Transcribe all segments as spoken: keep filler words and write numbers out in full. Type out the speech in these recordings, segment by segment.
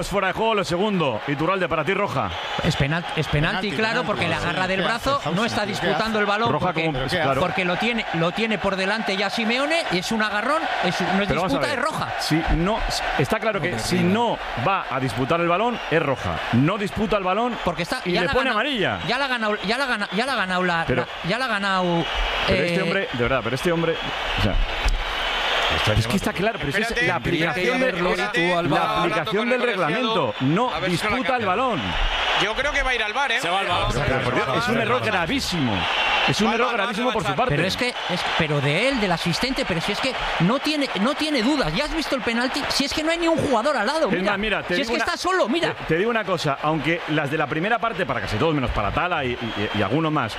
Fuera de juego, lo segundo. Iturralde, para ti roja. Es penalti, es penalti, penalti claro, porque le agarra del brazo, no está disputando el balón roja porque, como, claro. porque lo tiene lo tiene por delante ya Simeone, es un agarrón, es, no es Pero disputa, es roja. Si no, está claro que si no va a disputar el balón, es roja. No disputa el balón porque está, y le pone ganado, amarilla. Ya la ha ganado, ya la ha ganado, ya la ha ganado la, pero, la, ya la ha ganado. Pero eh, este hombre, de verdad, pero este hombre, o sea, es que está claro, pero espérate, es la aplicación, de, espérate, la aplicación del reglamento. No disputa el balón. Yo creo que va a ir al bar, ¿eh? Se va al bar. Pero, pero, Dios, es un error gravísimo. Es un error gravísimo por su parte. Pero es que, es, pero de él, del asistente, pero si es que no tiene, no tiene dudas. ¿Ya has visto el penalti? Si es que no hay ni un jugador al lado. Mira, más, mira si es que una, está solo, mira. Te, te digo una cosa, aunque las de la primera parte, para casi todos, menos para Tala y, y, y algunos más,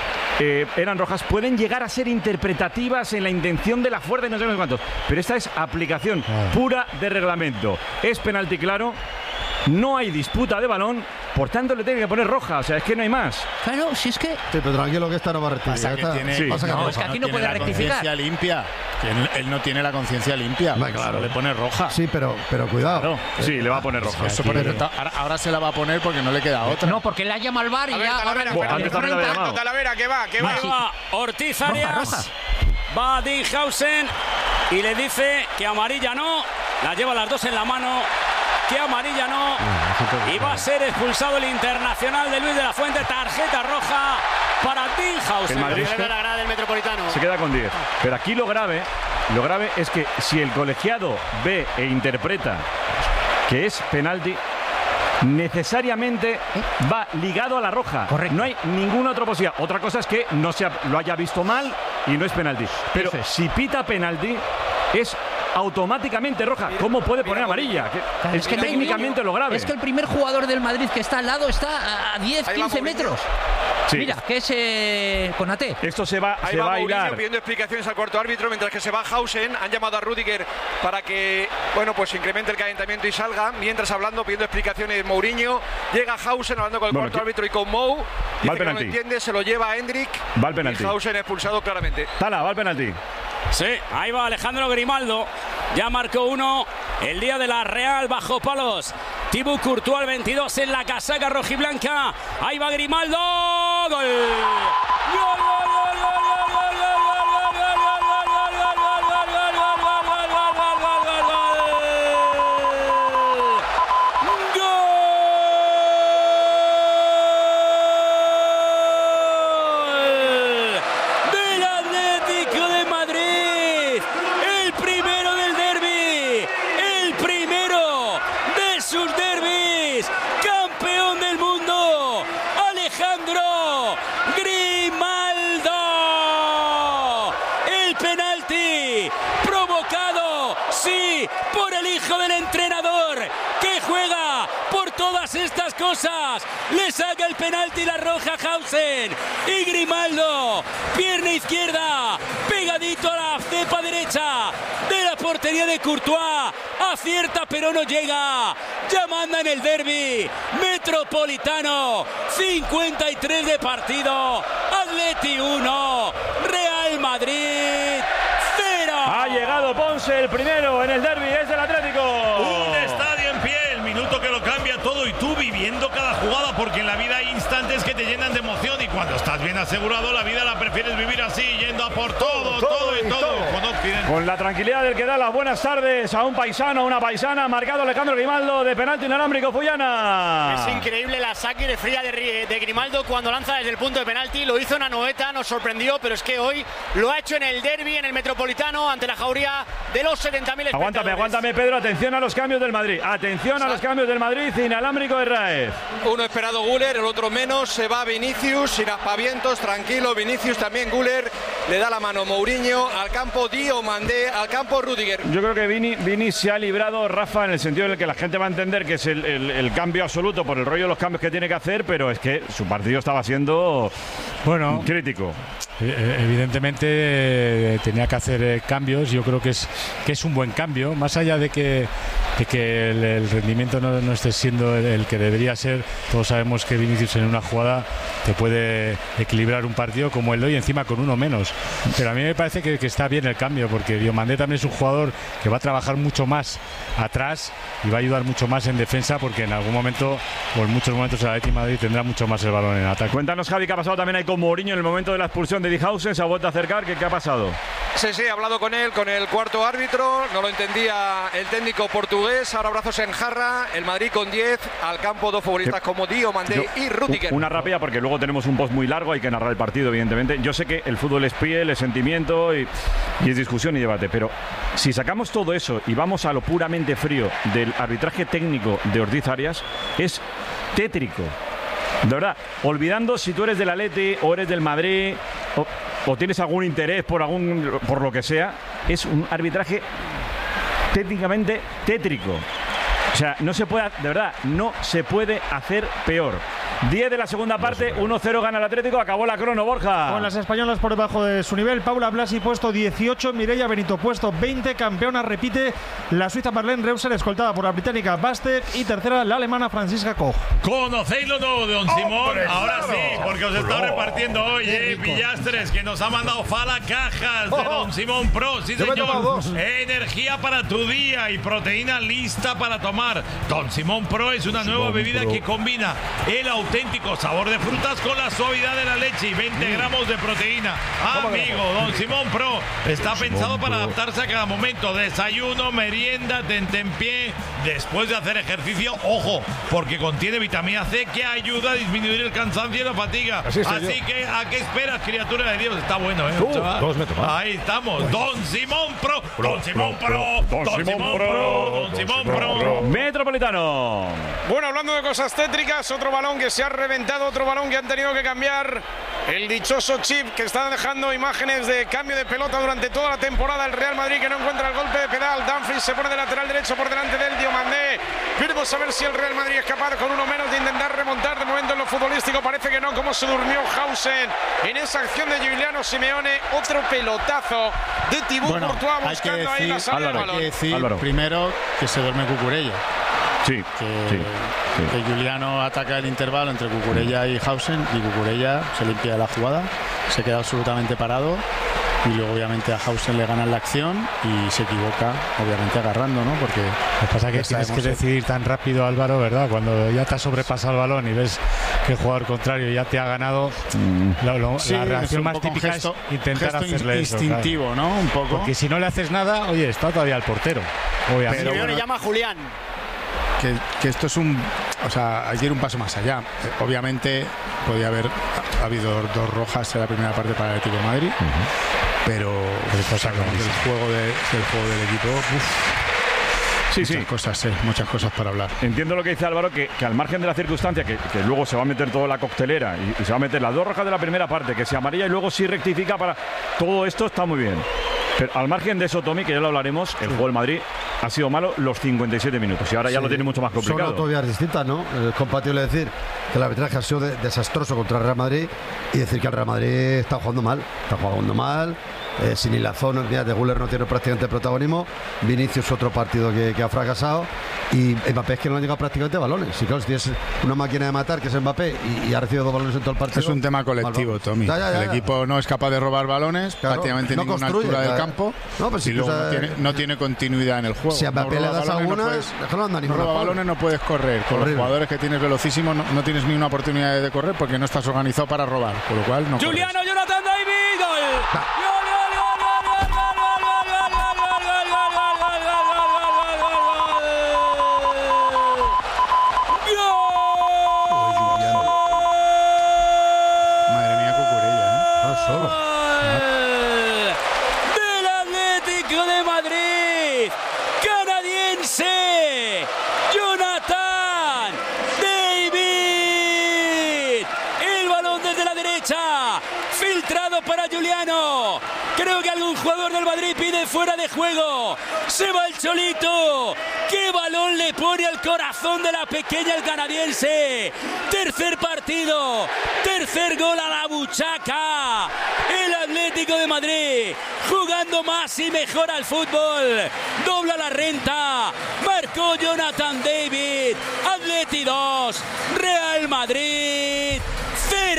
Eh, eran rojas, pueden llegar a ser interpretativas en la intención de la fuerza y no sé cuántos, pero esta es aplicación pura de reglamento, es penalti claro, no hay disputa de balón, por tanto le tienen que poner roja, o sea, es que no hay más. Claro, si es que... Sí, pero tranquilo que esta no va a rectificar. Pasa que tiene, sí. pasa que no, no, es que aquí no no puede rectificar. Conciencia limpia, que él, él no tiene la conciencia limpia, no, claro. le pone roja. Sí, pero, pero cuidado. Claro. Sí, le va a poner roja. Eso por eso, ahora, ahora se la va a poner porque no le queda otra. No, porque la llama al bar y a ver, ya Talavera, ahora bueno, antes también lo había llamado. Talavera, que va, que va. Ahí va Ortiz Arias. Roja, roja. Va Dinghausen y le dice que amarilla no. La lleva las dos en la mano. Que amarilla no. Y va a ser expulsado el internacional de Luis de la Fuente. Tarjeta roja para Dinghausen. El Madrid se, la grada del Metropolitano. Se queda con diez. Pero aquí lo grave, lo grave es que si el colegiado ve e interpreta que es penalti, necesariamente va ligado a la roja. Correcto. No hay ninguna otra posibilidad. Otra cosa es que no se ha, lo haya visto mal y no es penalti. Pero es. si pita penalti, es automáticamente roja. ¿Cómo puede poner amarilla? Que, es que técnicamente lo grave. Es que el primer jugador del Madrid que está al lado está a diez, quince metros. Sí. Mira, que es eh, Konaté. Esto se va, Ahí se va, va a Mourinho hilar. pidiendo explicaciones al cuarto árbitro, mientras que se va Hausen. Han llamado a Rüdiger para que, bueno, pues incremente el calentamiento y salga. Mientras hablando, pidiendo explicaciones Mourinho. Llega Hausen hablando con el bueno, cuarto aquí. árbitro y con Mou. Dice que no lo entiende, se lo lleva a Hendrik. Va el penalti. Y Hausen expulsado claramente. Tala, va el penalti. Sí, ahí va Alejandro Grimaldo. Ya marcó uno el día de la Real bajo palos. Thibaut Courtois al veintidós en la casaca rojiblanca. Ahí va Grimaldo. ¡Gol! ¡Gol, gol, gol, gol, gol, por el hijo del entrenador que juega por todas estas cosas. Le saca el penalti la roja Hausen y Grimaldo, pierna izquierda, pegadito a la cepa derecha de la portería de Courtois. Acierta pero no llega. Ya manda en el derbi Metropolitano. cincuenta y tres de partido. Atleti uno, Real Madrid cero. Ha llegado Ponce, el primero en el derbi, es del Atlético. Un estadio en pie, el minuto que lo cambia todo y tú viviendo cada jugada, porque en la vida hay instantes que te llenan de emoción y cuando estás bien asegurado la vida la prefieres vivir así, yendo a por todo, todo, todo y todo. todo. Con la tranquilidad del que da las buenas tardes a un paisano, a una paisana, marcado Alejandro Grimaldo de penalti inalámbrico Fullana. Es increíble la saque de fría de, de Grimaldo cuando lanza desde el punto de penalti. Lo hizo en Anoeta, nos sorprendió, pero es que hoy lo ha hecho en el derbi, en el Metropolitano, ante la jauría de los setenta mil espectadores. Aguántame, aguántame, Pedro. Atención a los cambios del Madrid. Atención a los cambios del Madrid. Inalámbrico de Raez. Uno esperado Güler, el otro menos. Se va Vinicius, sin aspavientos, tranquilo. Vinicius también, Güler. Le da la mano Mourinho. Al campo Diomandé, al campo Rüdiger. Yo creo que Vini, Vini se ha librado, Rafa, en el sentido en el que la gente va a entender que es el, el, el cambio absoluto por el rollo de los cambios que tiene que hacer, pero es que su partido estaba siendo bueno, crítico. Evidentemente tenía que hacer cambios. Yo creo que es que es un buen cambio, más allá de que, de que el, el rendimiento no, no esté siendo el, el que debería ser. Todos sabemos que Vinicius en una jugada te puede equilibrar un partido como el de hoy, encima con uno menos. Pero a mí me parece que, que está bien el cambio, porque Diomandé también es un jugador que va a trabajar mucho más atrás y va a ayudar mucho más en defensa, porque en algún momento o en muchos momentos el Atlético de Madrid tendrá mucho más el balón en ataque. Cuéntanos, Javi, qué ha pasado también ahí con Mourinho en el momento de la expulsión de Dijhausen. Se ha vuelto a acercar. ¿Qué, qué ha pasado? Sí, sí, he hablado con él, con el cuarto árbitro. No lo entendía el técnico portugués. Ahora brazos en jarra. El Madrid con diez. Al campo dos futbolistas como Diomandé y Rüdiger. Una rápida, porque luego tenemos un post muy largo. Hay que narrar el partido, evidentemente. Yo sé que el fútbol es piel, es sentimiento y, y es discusión y debate. Pero si sacamos todo eso y vamos a lo puramente frío del arbitraje técnico de Ortiz Arias, es tétrico. De verdad, olvidando si tú eres del Atleti o eres del Madrid o, o tienes algún interés por algún por lo que sea, es un arbitraje técnicamente tétrico. O sea, no se puede, de verdad, no se puede hacer peor. diez de la segunda parte, uno cero gana el Atlético, acabó la crono, Borja. Con las españolas por debajo de su nivel, Paula Blasi puesto dieciocho, Mireia Benito puesto veinte, campeona repite la suiza Marlene Reusser, escoltada por la británica Bastek, y tercera la alemana Franziska Koch. ¿Conocéis lo nuevo de Don Simón? ¡Hombre, Ahora claro! sí, porque os está repartiendo hoy, eh, Pillastres, que nos ha mandado Fala cajas de Don Simón Pro, sí Yo me he tomado señor. dos. Energía para tu día y proteína lista para tomar. Don Simón Pro es una nueva bebida que combina el auténtico sabor de frutas con la suavidad de la leche y veinte gramos de proteína. Amigo, Don Simón Pro está pensado para adaptarse a cada momento. Desayuno, merienda, tentempié, después de hacer ejercicio. Ojo, porque contiene vitamina C que ayuda a disminuir el cansancio y la fatiga. Así Así, estoy yo. que, ¿a qué esperas, criatura de Dios? Está bueno, ¿eh? Uh, chaval? dos me he tomado. Ahí estamos. Don Simón Pro. Don Simón Pro. Don Simón Pro. Don Simón Pro. Metropolitano. Bueno, hablando de cosas tétricas, otro balón que se ha reventado, otro balón que han tenido que cambiar. El dichoso chip que está dejando imágenes de cambio de pelota durante toda la temporada. El Real Madrid que no encuentra el golpe de pedal. Dumfries se pone de lateral derecho por delante del Diomandé. Queremos saber si el Real Madrid es capaz con uno menos de intentar remontar. De momento en lo futbolístico parece que no. Como se durmió Hausen en esa acción de Giuliano Simeone. Otro pelotazo de Thibaut Bueno, Courtois hay que buscando ahí decir, la salida del Álvaro, hay balón. que decir Álvaro. primero que se duerme Cucurella. Sí, Que, sí, sí. que Giuliano ataca el intervalo entre Cucurella y Hausen y Cucurella se limpia la jugada, se queda absolutamente parado y luego obviamente a Hausen le ganan la acción y se equivoca obviamente agarrando, ¿no? Porque Lo que pasa es que ya tienes que sabemos- decidir tan rápido, Álvaro, ¿verdad? Cuando ya te has sobrepasado el balón y ves que el jugador contrario ya te ha ganado, lo- lo- Sí, la es reacción un más poco un típica gesto- es intentar gesto hacerle eso. instintivo, claro. ¿no? Un poco. Porque si no le haces nada, oye, está todavía el portero. Obviamente. Pero Simeone bueno, llama a Julián. que, que esto es un, o sea, hay que ir un paso más allá. Eh, obviamente podía haber ha habido dos rojas en la primera parte para el Atlético de Madrid, pero o sea, como que el juego de, del juego del equipo, uf, Sí, muchas sí. cosas, sí, muchas cosas para hablar. Entiendo lo que dice Álvaro, que, que al margen de la circunstancia, que, que luego se va a meter toda la coctelera y, y se va a meter las dos rojas de la primera parte, que se amarilla y luego sí rectifica para... Todo esto está muy bien. Pero al margen de eso, Tommy, que ya lo hablaremos, el juego del Madrid ha sido malo los cincuenta y siete minutos y ahora ya Sí, lo tiene mucho más Son complicado. autovías distintas, ¿no? Es compatible decir que el arbitraje ha sido de- desastroso contra el Real Madrid y decir que el Real Madrid está jugando mal. Está jugando mal. Eh, sin Ilazón, de Guller no tiene prácticamente protagonismo. Vinicius otro partido que, que ha fracasado. Y Mbappé es que no le han llegado prácticamente balones. Si claro, si tienes una máquina de matar que es Mbappé y, y ha recibido dos balones en todo el partido. Es un tema colectivo, mal, Tommy. Ya, ya, ya, el ya. equipo no es capaz de robar balones, Claro, prácticamente no ninguna construye, altura del ya. campo. No, pero si y luego tú no sabes- tiene, no tiene continuidad en el juego. Si a Mbappé No le roba das balones, alguna, no puedes- déjalo andar ni no con la roba bola. balones, no puedes correr. Con Horrible. los jugadores que tienes velocísimos no, no tienes ni una oportunidad de correr porque no estás organizado para robar. Por lo cual no corres. Giuliano, Jonathan David, gol. Gol, gol, gol, gol, gol, gol, gol, gol, gol, gol, gol, gol, gol, gol, gol, gol, Madre mía, Cucurella, ¿eh? Ah, solo. gol del Atlético de Madrid, canadiense, Jonathan David. El balón desde la derecha, filtrado para Giuliano. Creo que algún jugador del Madrid pide fuera de juego. Se va el Cholito. ¡Qué balón le pone al corazón de la pequeña el canadiense! Tercer partido, tercer gol a la buchaca. El Atlético de Madrid jugando más y mejor al fútbol. Dobla la renta. Marcó Jonathan David. Atleti dos, Real Madrid cero.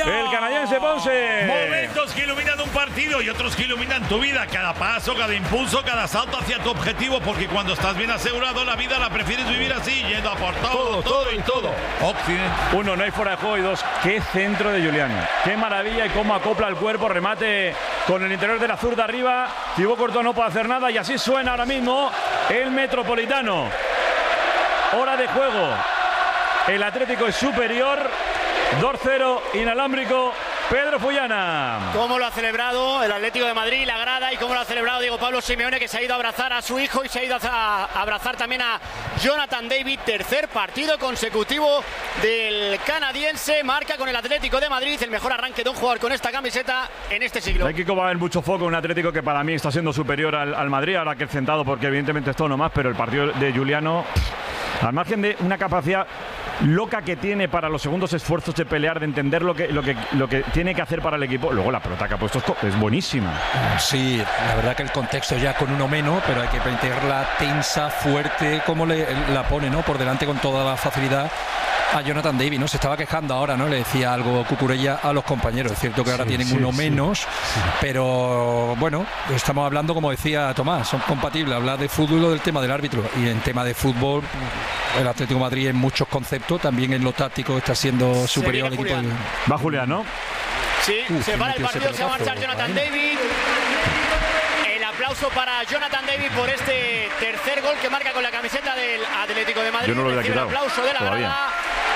El canadiense Ponce. Momentos que iluminan un partido y otros que iluminan tu vida. Cada paso, cada impulso, cada salto hacia tu objetivo. Porque cuando estás bien asegurado, la vida la prefieres vivir así, yendo a por todo, todo, todo y todo. Occidente. Uno, no hay fuera de juego. Y dos, qué centro de Giuliano. Qué maravilla y cómo acopla el cuerpo. Remate con el interior de la zurda arriba. Thibaut Courtois no puede hacer nada. Y así suena ahora mismo el Metropolitano. Hora de juego. El Atlético es superior. dos cero, inalámbrico. Pedro Fullana. Cómo lo ha celebrado el Atlético de Madrid, la grada, y cómo lo ha celebrado Diego Pablo Simeone, que se ha ido a abrazar a su hijo y se ha ido a abrazar también a Jonathan David. Tercer partido consecutivo del canadiense. Marca con el Atlético de Madrid el mejor arranque de un jugador con esta camiseta en este siglo. Aquí va a haber mucho foco. Un Atlético que para mí está siendo superior al, al Madrid. Ahora que el sentado, porque evidentemente esto no más, pero el partido de Giuliano, al margen de una capacidad loca que tiene para los segundos esfuerzos de pelear, de entender lo que, lo que, lo que tiene que hacer para el equipo. Luego la pelota que ha puesto es buenísima. Sí, la verdad que el contexto ya con uno menos, pero hay que plantearla tensa, fuerte, como le, la pone, ¿no? Por delante con toda la facilidad a Jonathan David, ¿no? Se estaba quejando ahora, ¿no? Le decía algo Cucurella a los compañeros. Es cierto que ahora sí, tienen sí, uno sí, menos, sí. Pero bueno, estamos hablando, como decía Tomás, son compatibles, hablar de fútbol o del tema del árbitro. Y en tema de fútbol, el Atlético de Madrid en muchos conceptos, también en lo táctico está siendo superior al equipo. De... Va Julián, ¿no? Sí, Uf, se para el partido, se va a marchar Jonathan ¿eh? David. El aplauso para Jonathan David por este tercer gol que marca con la camiseta del Atlético de Madrid. Yo no lo Recibe el aplauso de la todavía. grada.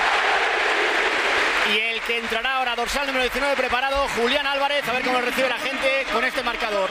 Y el que entrará ahora, dorsal número diecinueve, preparado, Julián Álvarez, a ver cómo lo recibe la gente con este marcador.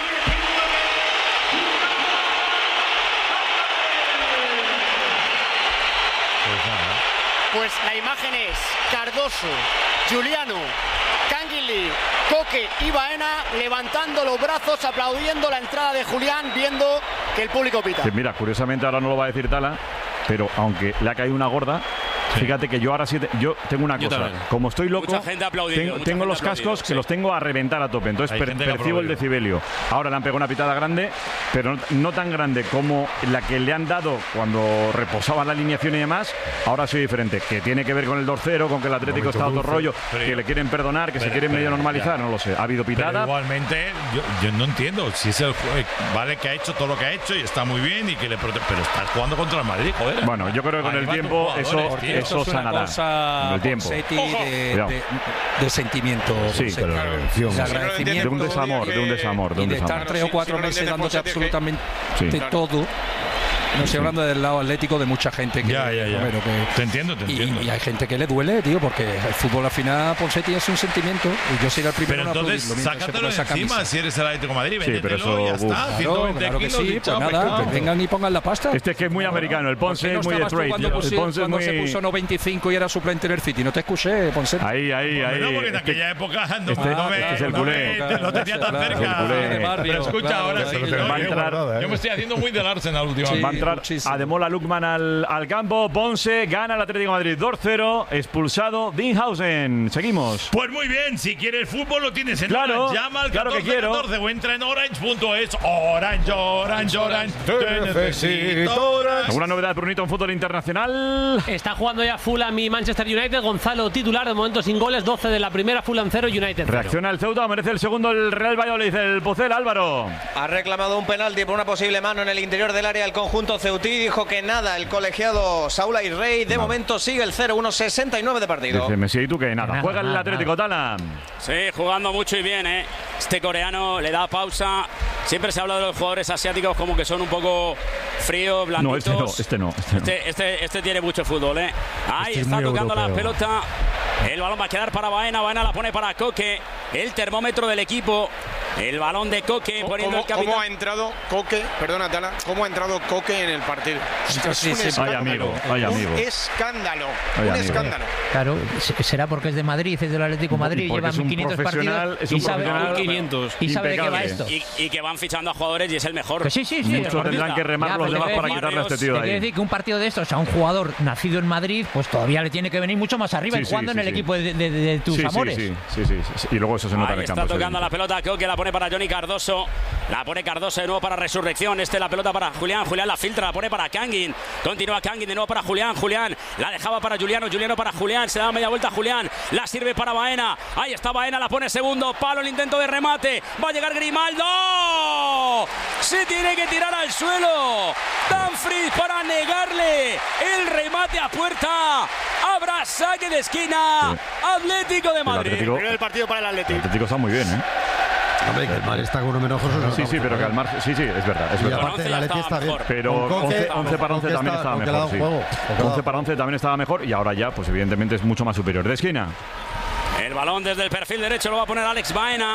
Pues la imagen es Cardoso, Giuliano, Canguilí, Coque y Baena levantando los brazos, aplaudiendo la entrada de Julián, viendo que el público pita. Que mira, curiosamente ahora no lo va a decir Tala, pero aunque le ha caído una gorda, sí. Fíjate que yo ahora sí, te, yo tengo una cosa, como estoy loco, mucha gente tengo, tengo los cascos sí. que los tengo a reventar a tope, entonces per, percibo el decibelio. Ahora le han pegado una pitada grande, pero no, no tan grande como la que le han dado cuando reposaba la alineación y demás. Ahora soy diferente, que tiene que ver con el dos cero, con que el Atlético está a otro rollo, pero, que le quieren perdonar, que pero, se quieren pero, medio normalizar, ya. No lo sé. Ha habido pitada. Pero igualmente, yo, yo no entiendo si es el juez, vale que ha hecho todo lo que ha hecho y está muy bien y que le prote- pero está jugando contra el Madrid, joder. Bueno, yo creo que con el tiempo eso, eso sanará. Con el tiempo. De, de, de sentimiento. Sí, claro, de, de agradecimiento. De un desamor, de un desamor. De un y de desamor. estar tres o cuatro si, si meses no dándote absolutamente sí. de todo. No estoy hablando del lado atlético de mucha gente que, ya, ya, ya. Bueno, que te entiendo, te entiendo. Y, y hay gente que le duele, tío, porque el fútbol al final, Ponseti, es un sentimiento y yo seré el primero. Pero entonces, sácatelo encima camisa. Si eres el Atlético de Madrid, sí, pero eso, y ya está, claro, ciento veinte claro que kilos sí, y pues nada, que vengan y pongan la pasta. Este es que es muy americano, el Ponce es muy de trade. Cuando, pusi, cuando es muy... se puso noventa y cinco y era suplente en el City, no te escuché, Ponce. Ahí, ahí, ahí. No, porque en aquella época no este es el culé. No tenía tan cerca. Pero escucha, ahora sí. Yo me estoy haciendo muy del Arsenal últimamente. Va a entrar Ademola Lookman al, al campo. Ponce gana el Atlético de Madrid dos cero. Expulsado Dinhausen. Seguimos. Pues muy bien, si quieres fútbol lo tienes en claro, Orange. Llama al claro catorce catorce o entra en orange punto es. Orange, Orange, Orange. Te necesito Orange. ¿Alguna novedad, Brunito, en fútbol internacional? Está jugando ya Fulham y Manchester United. Gonzalo titular, de momento sin goles. doce de la primera, Fulham cero, United cero. Reacciona el Ceuta, merece el segundo el Real Valladolid. El Pucel, Álvaro. Ha reclamado un penalti por una posible mano en el interior del área del conjunto ceutí. Dijo que nada, el colegiado Saúl Ayrey. De no. momento sigue el cero uno sesenta y nueve de partido. Dice Messi, ¿y tú qué? Nada. nada Juega nada, el Atlético, Tala. Sí, jugando mucho y bien, ¿eh? Este coreano le da pausa. Siempre se habla de los jugadores asiáticos como que son un poco fríos, blanditos. No, este no, este no. Este, este, este, este tiene mucho fútbol, ¿eh? Ahí este está tocando europeo. La pelota. El balón va a quedar para Baena. Baena la pone para Coque. El termómetro del equipo. El balón de Coque poniendo ¿Cómo, el capitán. ¿Cómo ha entrado Coque? Perdona, Tala. ¿Cómo ha entrado Coque en el partido? Sí, sí, sí, vaya amigo, vaya amigo. Un escándalo. Vaya un amigo. escándalo. Claro, será porque es de Madrid, es del Atlético de Madrid, porque lleva mil quinientos partidos es un y sabe, profesional quinientos. Y sabe de qué va esto. Y, y que van fichando a jugadores y es el mejor. Pues sí, sí, sí. Muchos tendrán que remar ya, los demás para quitarle a este tío de ahí. Quiere decir que un partido de estos a un jugador nacido en Madrid, pues todavía le tiene que venir mucho más arriba sí, y jugando sí, en sí, el sí. equipo de, de, de tus sí, amores. Sí sí, sí, sí, sí. Y luego eso se nota ahí en el campo. Está tocando la pelota, creo que la pone para Johnny Cardoso. La pone Cardoso de nuevo para Resurrección. Este la pelota para Julián. Julián la filtra, la pone para Kangin. Continúa Kangin de nuevo para Julián. Julián la dejaba para Juliano. Juliano para Julián. Se da media vuelta a Julián. La sirve para Baena. Ahí está Baena, la pone segundo. Palo el intento de remate. Va a llegar Grimaldo. Se tiene que tirar al suelo. Dumfries para negarle el remate a puerta. Habrá saque de esquina. Atlético de Madrid. El Atlético, el partido para el Atlético. El Atlético está muy bien, ¿eh? Hombre, que el Madrid está con uno menos ojosos. Sí, sí, pero que al margen. Sí, sí, es verdad. Es y verdad. aparte, el Atleti está bien. Pero once, once para once también estaba mejor. Sí. once para once también estaba mejor y ahora ya, pues evidentemente es mucho más superior. De esquina. El balón desde el perfil derecho lo va a poner Alex Baena.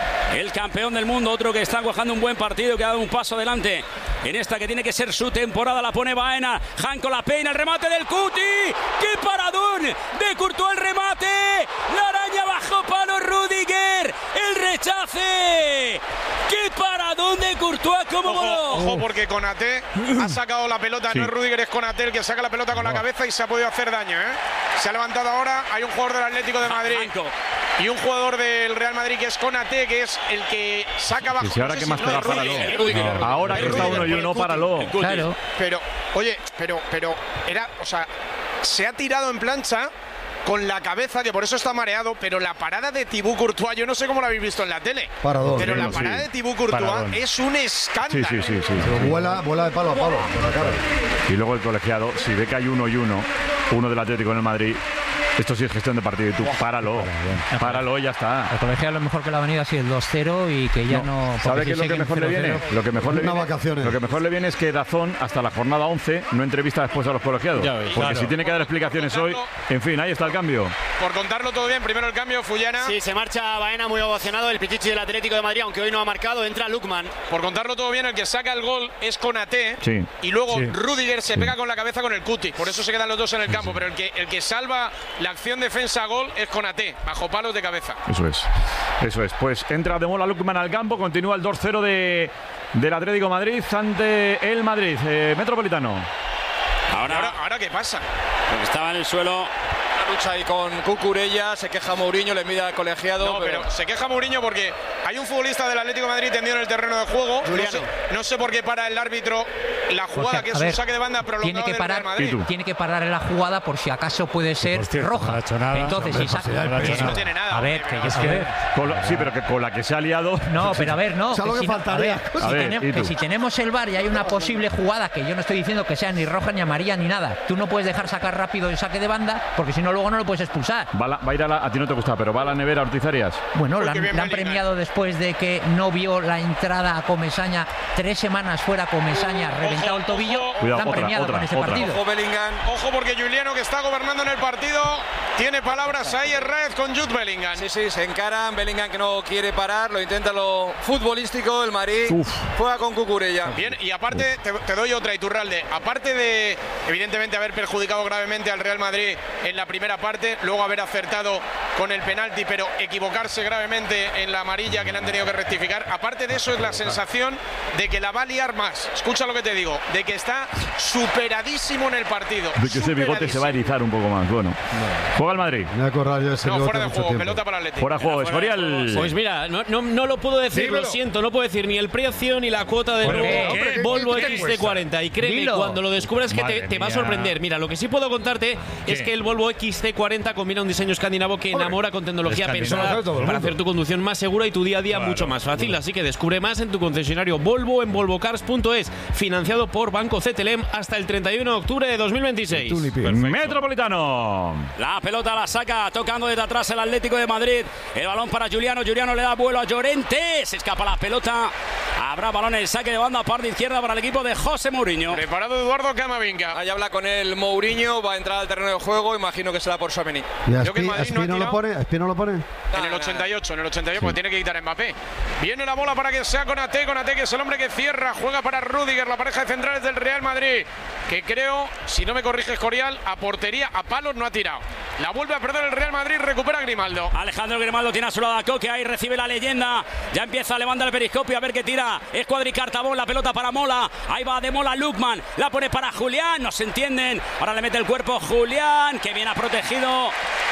El campeón del mundo, otro que está cuajando un buen partido, que ha dado un paso adelante en esta que tiene que ser su temporada. La pone Baena, Janko la peina, el remate del Cuti. ¡Qué paradón! De Courtois el remate. La araña bajo palo Rudiger. El rechace. ¡Qué paradón de Courtois! ¿Cómo voló? Ojo, porque Konaté ha sacado la pelota. Sí. No es Rudiger, es Konaté el que saca la pelota con no. la cabeza y se ha podido hacer daño, ¿eh? Se ha levantado ahora. Hay un jugador del Atlético de Madrid Janko. Y un jugador del Real Madrid que es Konaté, que es el que saca bajo. Y si ahora no que sé más si te no da, páralo. No. Ahora que está uno y uno, páralo. Claro. Pero, oye, pero, pero, era, o sea, se ha tirado en plancha con la cabeza, que por eso está mareado, pero la parada de Thibaut Courtois, yo no sé cómo la habéis visto en la tele. Paradón, pero la sí. parada de Thibaut Courtois Paradón. es un escándalo. Sí, sí, sí. sí, pero sí. Vuela, vuela de palo a palo, por la cara. Y luego el colegiado, si ve que hay uno y uno, uno del Atlético en el Madrid. Esto sí es gestión de partido y tú páralo, páralo y ya está. El colegiado lo mejor que le ha venido ha sido el dos cero y que ya no... no ¿Sabe qué es lo que mejor le viene? Lo que mejor le viene, vacaciones. Lo que mejor le viene es que Dazón hasta la jornada once no entrevista después a los colegiados. Ya veis, porque claro. si tiene que dar explicaciones hoy, en fin, ahí está el cambio. Por contarlo todo bien, primero el cambio, Fullana. Sí, se marcha Baena muy ovacionado, el Pichichi del Atlético de Madrid, aunque hoy no ha marcado, entra Lukman. Por contarlo todo bien, el que saca el gol es Konaté. Sí. Y luego sí. Rudiger se sí. pega con la cabeza con el Cuti. Por eso se quedan los dos en el campo. Sí. Pero el que, el que salva la acción defensa gol es Konaté, bajo palos de cabeza. Eso es, eso es. Pues entra de Mola Lukman al campo, continúa el dos cero de, del Atlético de Madrid ante el Madrid. Eh, Metropolitano. Ahora, ahora, ahora, ¿qué pasa? Porque estaba en el suelo. Lucha ahí con Cucurella, se queja Mourinho, le mide al colegiado. No, pero... pero se queja Mourinho porque hay un futbolista del Atlético de Madrid tendido en el terreno de juego. No sé, no sé por qué para el árbitro la jugada, o sea, que es ver, un saque de banda prolongado tiene que parar, del Real Madrid. Tiene que parar en la jugada por si acaso puede ser cierto, roja. No nada, Entonces, hombre, si saca... no, no, no tiene nada. A ver, que yo es a ver. Con lo, sí, pero que con la que se ha liado. No, pero a ver, no. Que si, no a ver, si, a ver, tenemos, que si tenemos el V A R y hay una posible jugada, que yo no estoy diciendo que sea ni roja ni amarilla ni nada, tú no puedes dejar sacar rápido el saque de banda porque si no luego no lo puedes expulsar. Va, la, va a ir a la, a ti no te gusta, pero va a la nevera Ortiz Arias. Bueno, la, la han premiado después de que no vio la entrada a Comesaña, tres semanas fuera Comesaña, reventado el tobillo. Ojo, Cuidado, la han otra, premiado otra, con ese otra. partido. Ojo, Bellingham. Ojo, porque Juliano, que está gobernando en el partido, tiene palabras ahí en red con Jude Bellingham. Sí, sí, se encaran. Bellingham que no quiere parar, lo intenta lo futbolístico. El Madrid Uf. juega con Cucurella. Bien, y aparte, te, te doy otra, Iturralde. Aparte de, evidentemente, haber perjudicado gravemente al Real Madrid en la primera parte, luego haber acertado con el penalti, pero equivocarse gravemente en la amarilla que le han tenido que rectificar. Aparte de eso, es la sensación de que la va a liar más. Escucha lo que te digo, de que está superadísimo en el partido. De que ese bigote se va a erizar un poco más. Bueno, juega el Madrid. Me voy a acordar yo de ese No, bigote fuera de mucho juego, tiempo. pelota para el Atlético. Fuera de juego, Escorial. Pues mira, no, no, no lo puedo decir, Dímelo. lo siento, no puedo decir ni el precio ni la cuota del Bueno, nuevo ¿qué? ¿Qué? Volvo ¿Qué te X C cuesta? cuarenta. Y créeme, Dilo. cuando lo descubras que te, Madre te va a mía. sorprender. Mira, lo que sí puedo contarte ¿Qué? es que el Volvo X C cuarenta combina un diseño escandinavo que enamora con tecnología Escandinavo. pensada Todo el para mundo. hacer tu conducción más segura y tu día a día Claro, mucho más fácil. claro. Así que descubre más en tu concesionario Volvo en volvocars punto es, financiado por Banco C T L M hasta el treinta y uno de octubre de dos mil veintiséis. Metropolitano. La pelota la saca tocando desde atrás el Atlético de Madrid. El balón para Juliano. Juliano le da vuelo a Llorente. Se escapa la pelota. Habrá balón en el saque de banda, parte izquierda para el equipo de José Mourinho. Preparado Eduardo Camavinga. Ahí habla con él Mourinho, va a entrar al terreno de juego, imagino que será por Tchouaméni. ¿Y a Yo que el Espi, Madrid Espi no ha no lo tirado. pone? ¿Espi no lo pone? En el ochenta y ocho, en el ochenta y ocho, porque tiene que quitar a Mbappé. Viene la bola para que sea Konaté, Konaté que es el hombre que cierra, juega para Rudiger, la pareja de centrales del Real Madrid, que creo, si no me corrige Escorial, a portería, a palos no ha tirado. La vuelve a perder el Real Madrid, recupera a Grimaldo. Alejandro Grimaldo tiene a su lado a Coque, ahí recibe la leyenda. Ya empieza a levantar el periscopio a ver qué tira. Es Cuadricartabón, la pelota para Mola. Ahí va de Mola Lukman, la pone para Julián, no se entienden. Ahora le mete el cuerpo Julián, que bien ha protegido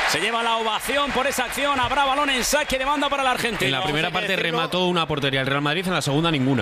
Se lleva la ovación por esa acción. Habrá balón en saque de banda para el argentino. En la primera parte remató una portería el Real Madrid, en la segunda ninguna.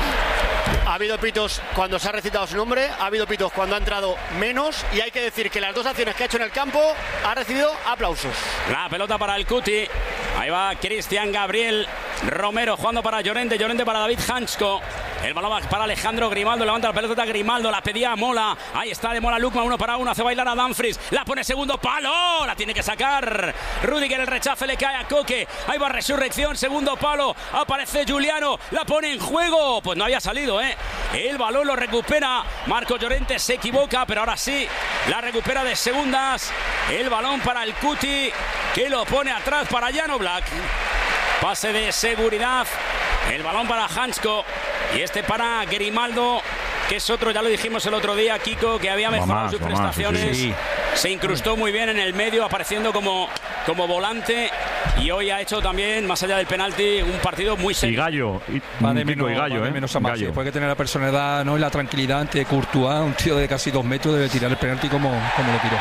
Ha habido pitos cuando se ha recitado su nombre, ha habido pitos cuando ha entrado menos, y hay que decir que las dos acciones que ha hecho en el campo ha recibido aplausos. La pelota para el Cuti. Ahí va Cristian Gabriel Romero jugando para Llorente, Llorente para David Hansko. El balón va para Alejandro Grimaldo, levanta la pelota Grimaldo, la pedía a Mola. Ahí está de Mola Lukman, uno para uno, hace bailar a Dumfries. La pone segundo palo, la tiene que sacar Rudiger, el rechace le cae a Coque. Ahí va Resurrección, segundo palo, aparece Juliano, la pone en juego. Pues no había salido, ¿eh? El balón lo recupera Marco Llorente, se equivoca, pero ahora sí, la recupera de segundas. El balón para el Cuti, que lo pone atrás para Jan Oblak. Pase de seguridad, el balón para Hansko y este para Grimaldo, que es otro, ya lo dijimos el otro día, Kiko, que había mejorado sus prestaciones. Sí, sí. Se incrustó muy bien en el medio, apareciendo como, como volante, y hoy ha hecho también, más allá del penalti, un partido muy serio. Y Gallo, y, va de menos, y Gallo, va de menos a más. Sí, puede tener la personalidad, ¿no?, y la tranquilidad ante Courtois, un tío de casi dos metros, debe tirar el penalti como, como lo tiró.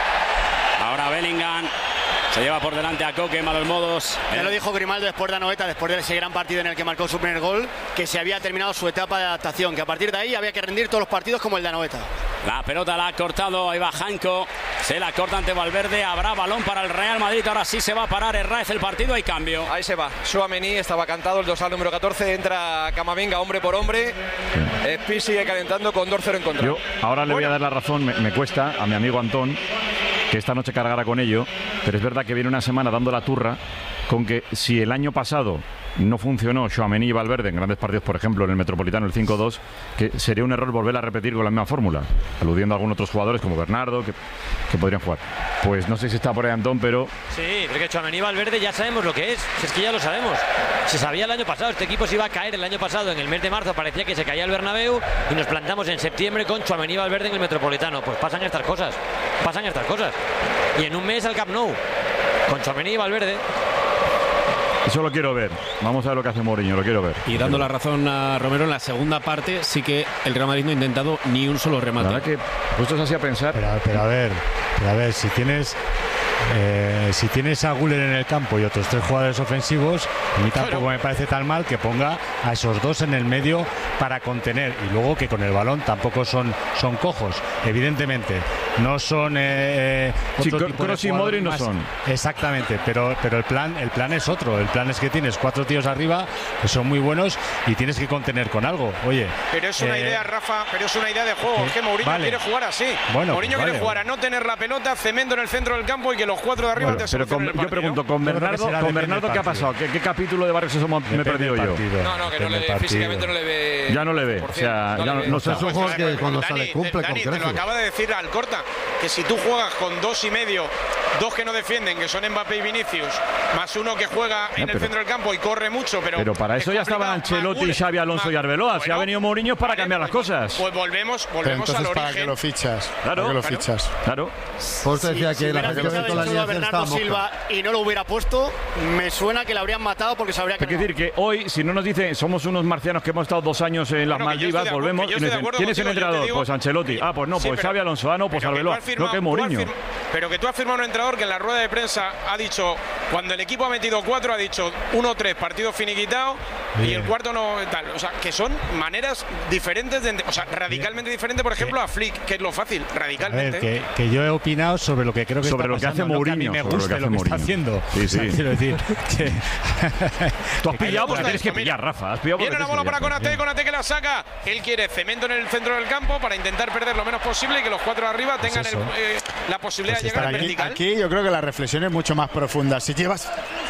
Ahora Bellingham se lleva por delante a Coque, malos modos. Ya lo dijo Grimaldo después de Anoeta, después de ese gran partido en el que marcó su primer gol, que se había terminado su etapa de adaptación, que a partir de ahí había que rendir todos los partidos como el de Anoeta. La pelota la ha cortado, ahí va Hanko, se la corta ante Valverde, habrá balón para el Real Madrid, ahora sí se va a parar Herráez el partido, hay cambio. Ahí se va, Tchouaméni estaba cantado, el dorsal número catorce, entra Camavinga hombre por hombre, Spi sigue calentando con dos cero en contra. Yo ahora le voy a dar la razón, me, me cuesta, a mi amigo Antón, que esta noche cargará con ello, pero es verdad que viene una semana dando la turra con que si el año pasado no funcionó Tchouaméni y Valverde en grandes partidos, por ejemplo en el Metropolitano el cinco dos, que sería un error volver a repetir con la misma fórmula, aludiendo a algunos otros jugadores como Bernardo que, que podrían jugar. Pues no sé si está por ahí Antón, pero... Sí, porque Tchouaméni y Valverde ya sabemos lo que es, si es que ya lo sabemos. Se sabía el año pasado, este equipo se iba a caer el año pasado, en el mes de marzo parecía que se caía el Bernabéu y nos plantamos en septiembre con Tchouaméni y Valverde en el Metropolitano. Pues pasan estas cosas, pasan estas cosas. Y en un mes al Camp Nou, con Tchouaméni y Valverde. Eso lo quiero ver. Vamos a ver lo que hace Mourinho, lo quiero ver. Y dando la razón a Romero en la segunda parte, sí que el Real Madrid no ha intentado ni un solo remate. La verdad que puestos así a pensar. Pero, pero a ver, pero a ver, si tienes eh, si tienes a Güler en el campo y otros tres jugadores ofensivos, a mí tampoco claro. me parece tan mal que ponga a esos dos en el medio para contener, y luego que con el balón tampoco son, son cojos, evidentemente. No son eh, sí, otro tipo Kroos de y Modric no más. son. Exactamente, pero, pero el plan el plan es otro. El plan es que tienes cuatro tíos arriba que son muy buenos y tienes que contener con algo. Oye, pero es una eh, idea, Rafa, pero es una idea de juego. Es que Mourinho vale. quiere jugar así. Bueno, Mourinho pues quiere vale. jugar a no tener la pelota, cemento en el centro del campo y que los cuatro de arriba bueno, te pero con, el partido. Yo pregunto, con Bernardo, con Bernardo ¿qué ha pasado? ¿Qué, qué capítulo de Barrio Sésamo me he perdido yo? No, no, que no le, físicamente no le ve. Ya no le ve. O sea, no, ya no, no, no es un juego que cuando Dani, se le cumple Dani, con te lo acaba de decir Alcorta, que si tú juegas con dos y medio, dos que no defienden, que son Mbappé y Vinicius, más uno que juega en ya, pero, el centro del campo y corre mucho, pero pero para eso ya estaban Ancelotti, Xavi Alonso y Arbeloa. Bueno, si ha venido Mourinho para vale, cambiar las pues, cosas. Pues volvemos, volvemos al origen. Para que lo fichas. Claro, para que lo claro. fichas. Claro. Por eso decía si, que si la gente con la alineación Bernardo Silva y no lo hubiera puesto, me suena que lo habrían matado porque se habría quedado. Es decir, que hoy, si no nos dicen somos unos marcianos que hemos estado dos años en las bueno, Maldivas, volvemos y nos dicen, ¿quién es el entrenador? Pues Ancelotti. Ah, pues no, pues Xavi Alonso. Ah, no, pues Arbeloa. No, que Mourinho. Pero que tú has firmado un entrenador que en la rueda de prensa ha dicho, cuando el equipo ha metido cuatro, ha dicho uno tres, partido finiquitado, y el cuarto no tal. O sea, que son maneras diferentes, de, o sea, radicalmente diferentes, por ejemplo, a Flick, que es lo fácil, radicalmente. A ver, que, que yo he opinado sobre lo que creo que sobre está lo que pasando, hace Mourinho, no que a mí me guste guste lo que, lo que está haciendo. Sí, sí. O sea, quiero decir que tú has pillado porque tienes que pillar, Rafa. Has pillado Viene una bola para Konaté, Konaté que la saca. Él quiere cemento en el centro del campo para intentar perder lo menos posible y que los cuatro de arriba tengan pues el, eh, la posibilidad pues de llegar al vertical. Aquí yo creo que la reflexión es mucho más profunda. Si llevas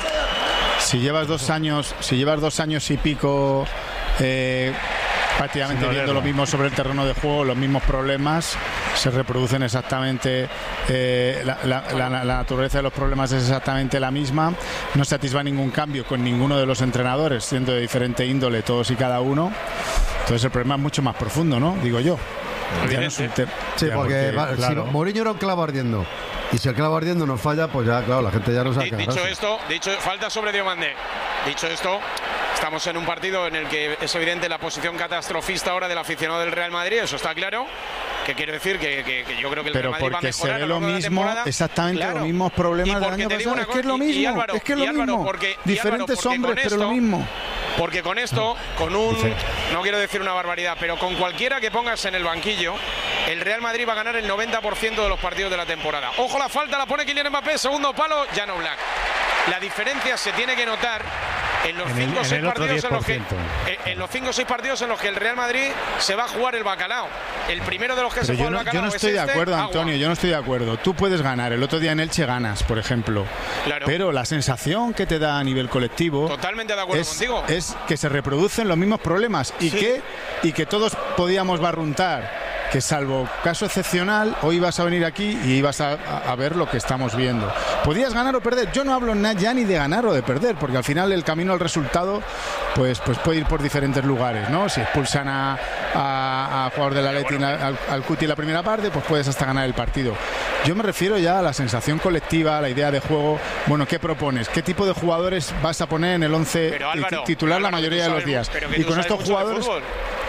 si llevas dos años, si llevas dos años y pico eh, prácticamente viendo lo mismo sobre el terreno de juego, los mismos problemas se reproducen exactamente, eh, la, la, la, la naturaleza de los problemas es exactamente la misma, no se atisba ningún cambio con ninguno de los entrenadores, siendo de diferente índole todos y cada uno, entonces el problema es mucho más profundo, ¿no? Digo yo. Ya no sí, porque, porque va, claro. si Mourinho era un clavo ardiendo y si el clavo ardiendo nos falla, pues ya, claro, la gente ya no sabe qué Dicho esto, dicho, falta sobre Diomandé. Dicho esto, estamos en un partido en el que es evidente la posición catastrofista ahora del aficionado del Real Madrid, eso está claro. Que quiero decir que, que, que yo creo que el Pero Real Madrid va a porque se mejorar ve a lo largo de la mismo, temporada. exactamente Claro. los mismos problemas Y del porque año te digo pasado. una Es que es cosa, lo y- y mismo, Álvaro, es que es y lo Álvaro, mismo. porque- y Diferentes Álvaro, porque hombres, con pero lo esto- mismo. Porque con esto, con un, no quiero decir una barbaridad, pero con cualquiera que pongas en el banquillo, el Real Madrid va a ganar el noventa por ciento de los partidos de la temporada. Ojo, la falta la pone Kylian Mbappé, segundo palo, Jan Oblak. La diferencia se tiene que notar en los En el- cinco o en seis el otro partidos en los que diez por ciento. en, en los cinco o seis partidos en los que el Real Madrid se va a jugar el bacalao. El primero de los que Pero se yo juega no, el bacalao yo no es estoy de este, acuerdo, agua. Antonio, yo no estoy de acuerdo. Tú puedes ganar, el otro día en Elche ganas, por ejemplo. Claro. Pero la sensación que te da a nivel colectivo Totalmente de acuerdo es, contigo. es que se reproducen los mismos problemas y, Sí. que, y que todos podíamos barruntar. Que salvo caso excepcional, hoy ibas a venir aquí y ibas a, a- a ver lo que estamos viendo. Podías ganar o perder. Yo no hablo na- ya ni de ganar o de perder, porque al final el camino al resultado pues, pues puede ir por diferentes lugares, ¿no? Si expulsan a, a, a jugador del Atleti al, al Cuti en la primera parte, pues puedes hasta ganar el partido. Yo me refiero ya a la sensación colectiva, a la idea de juego. Bueno, ¿qué propones? ¿Qué tipo de jugadores vas a poner en el once Pero, Álvaro, titular Álvaro, la mayoría tú de los sabes- días? pero que Y tú con sabes estos mucho de jugadores... fútbol.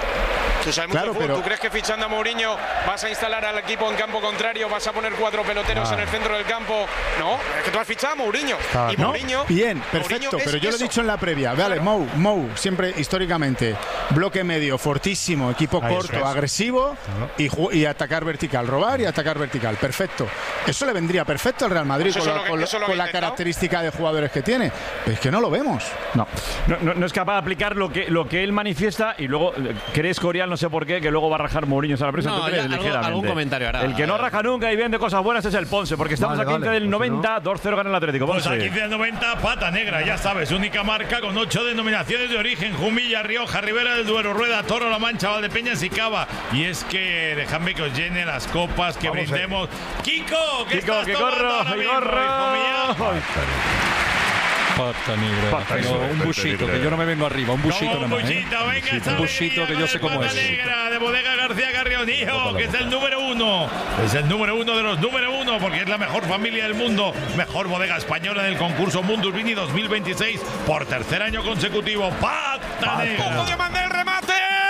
Tú sabes Claro, mucho de fútbol. pero- ¿Tú crees que fichando a Mourinho vas a instalar al equipo en campo contrario, vas a poner cuatro peloteros Ah. en el centro del campo? No, es que tú has fichado a Mourinho. Claro, y ¿no? Mourinho, Bien, Mourinho perfecto, es pero yo lo he eso. dicho en la previa. Vale, Mou, Mou, siempre históricamente, bloque medio, fortísimo, equipo Ahí, corto, eso es. agresivo y, ju- y atacar vertical, robar y atacar vertical. Perfecto. Eso le vendría perfecto al Real Madrid Pues con, eso la, es lo que- con la- eso es lo con que la he intentado. característica de jugadores que tiene. Pero es que no lo vemos. No. No, no, no es capaz de aplicar lo que, lo que él manifiesta y luego eh, cree Escorial, no sé por qué, que luego va a rajar Mourinho a la presa. No, ¿Tú crees? ya algo- Ligeramente. algún comentario hará. El que no raja nunca y vende cosas buenas es el Ponce, porque estamos Vale, a quince vale, del pues si noventa, dos cero gana el Atlético. Pues Ponce. aquí del noventa, pata negra, ya sabes, única marca con ocho denominaciones de origen: Jumilla, Rioja, Ribera del Duero, Rueda, Toro, La Mancha, Valdepeñas y Cava. Y es que dejadme que os llene las copas, que Vamos, brindemos. Kiko, ¿qué Kiko, estás que tomando corro, ahora que mismo, corro. hijo mío? Pata negra. Pata Pero negra. un busito, que yo no me vengo arriba. Un busito Como un nomás, ¿eh? buchito, venga, esa Un busito alegría que con yo sé el cómo Pata es. Negra de Bodega García Carrionío, que es el número uno. Es el número uno de los número uno, porque es la mejor familia del mundo. Mejor bodega española del concurso Mundus Vini dos mil veintiséis por tercer año consecutivo. Pata Negra. ¡Ojo de mandar el remate!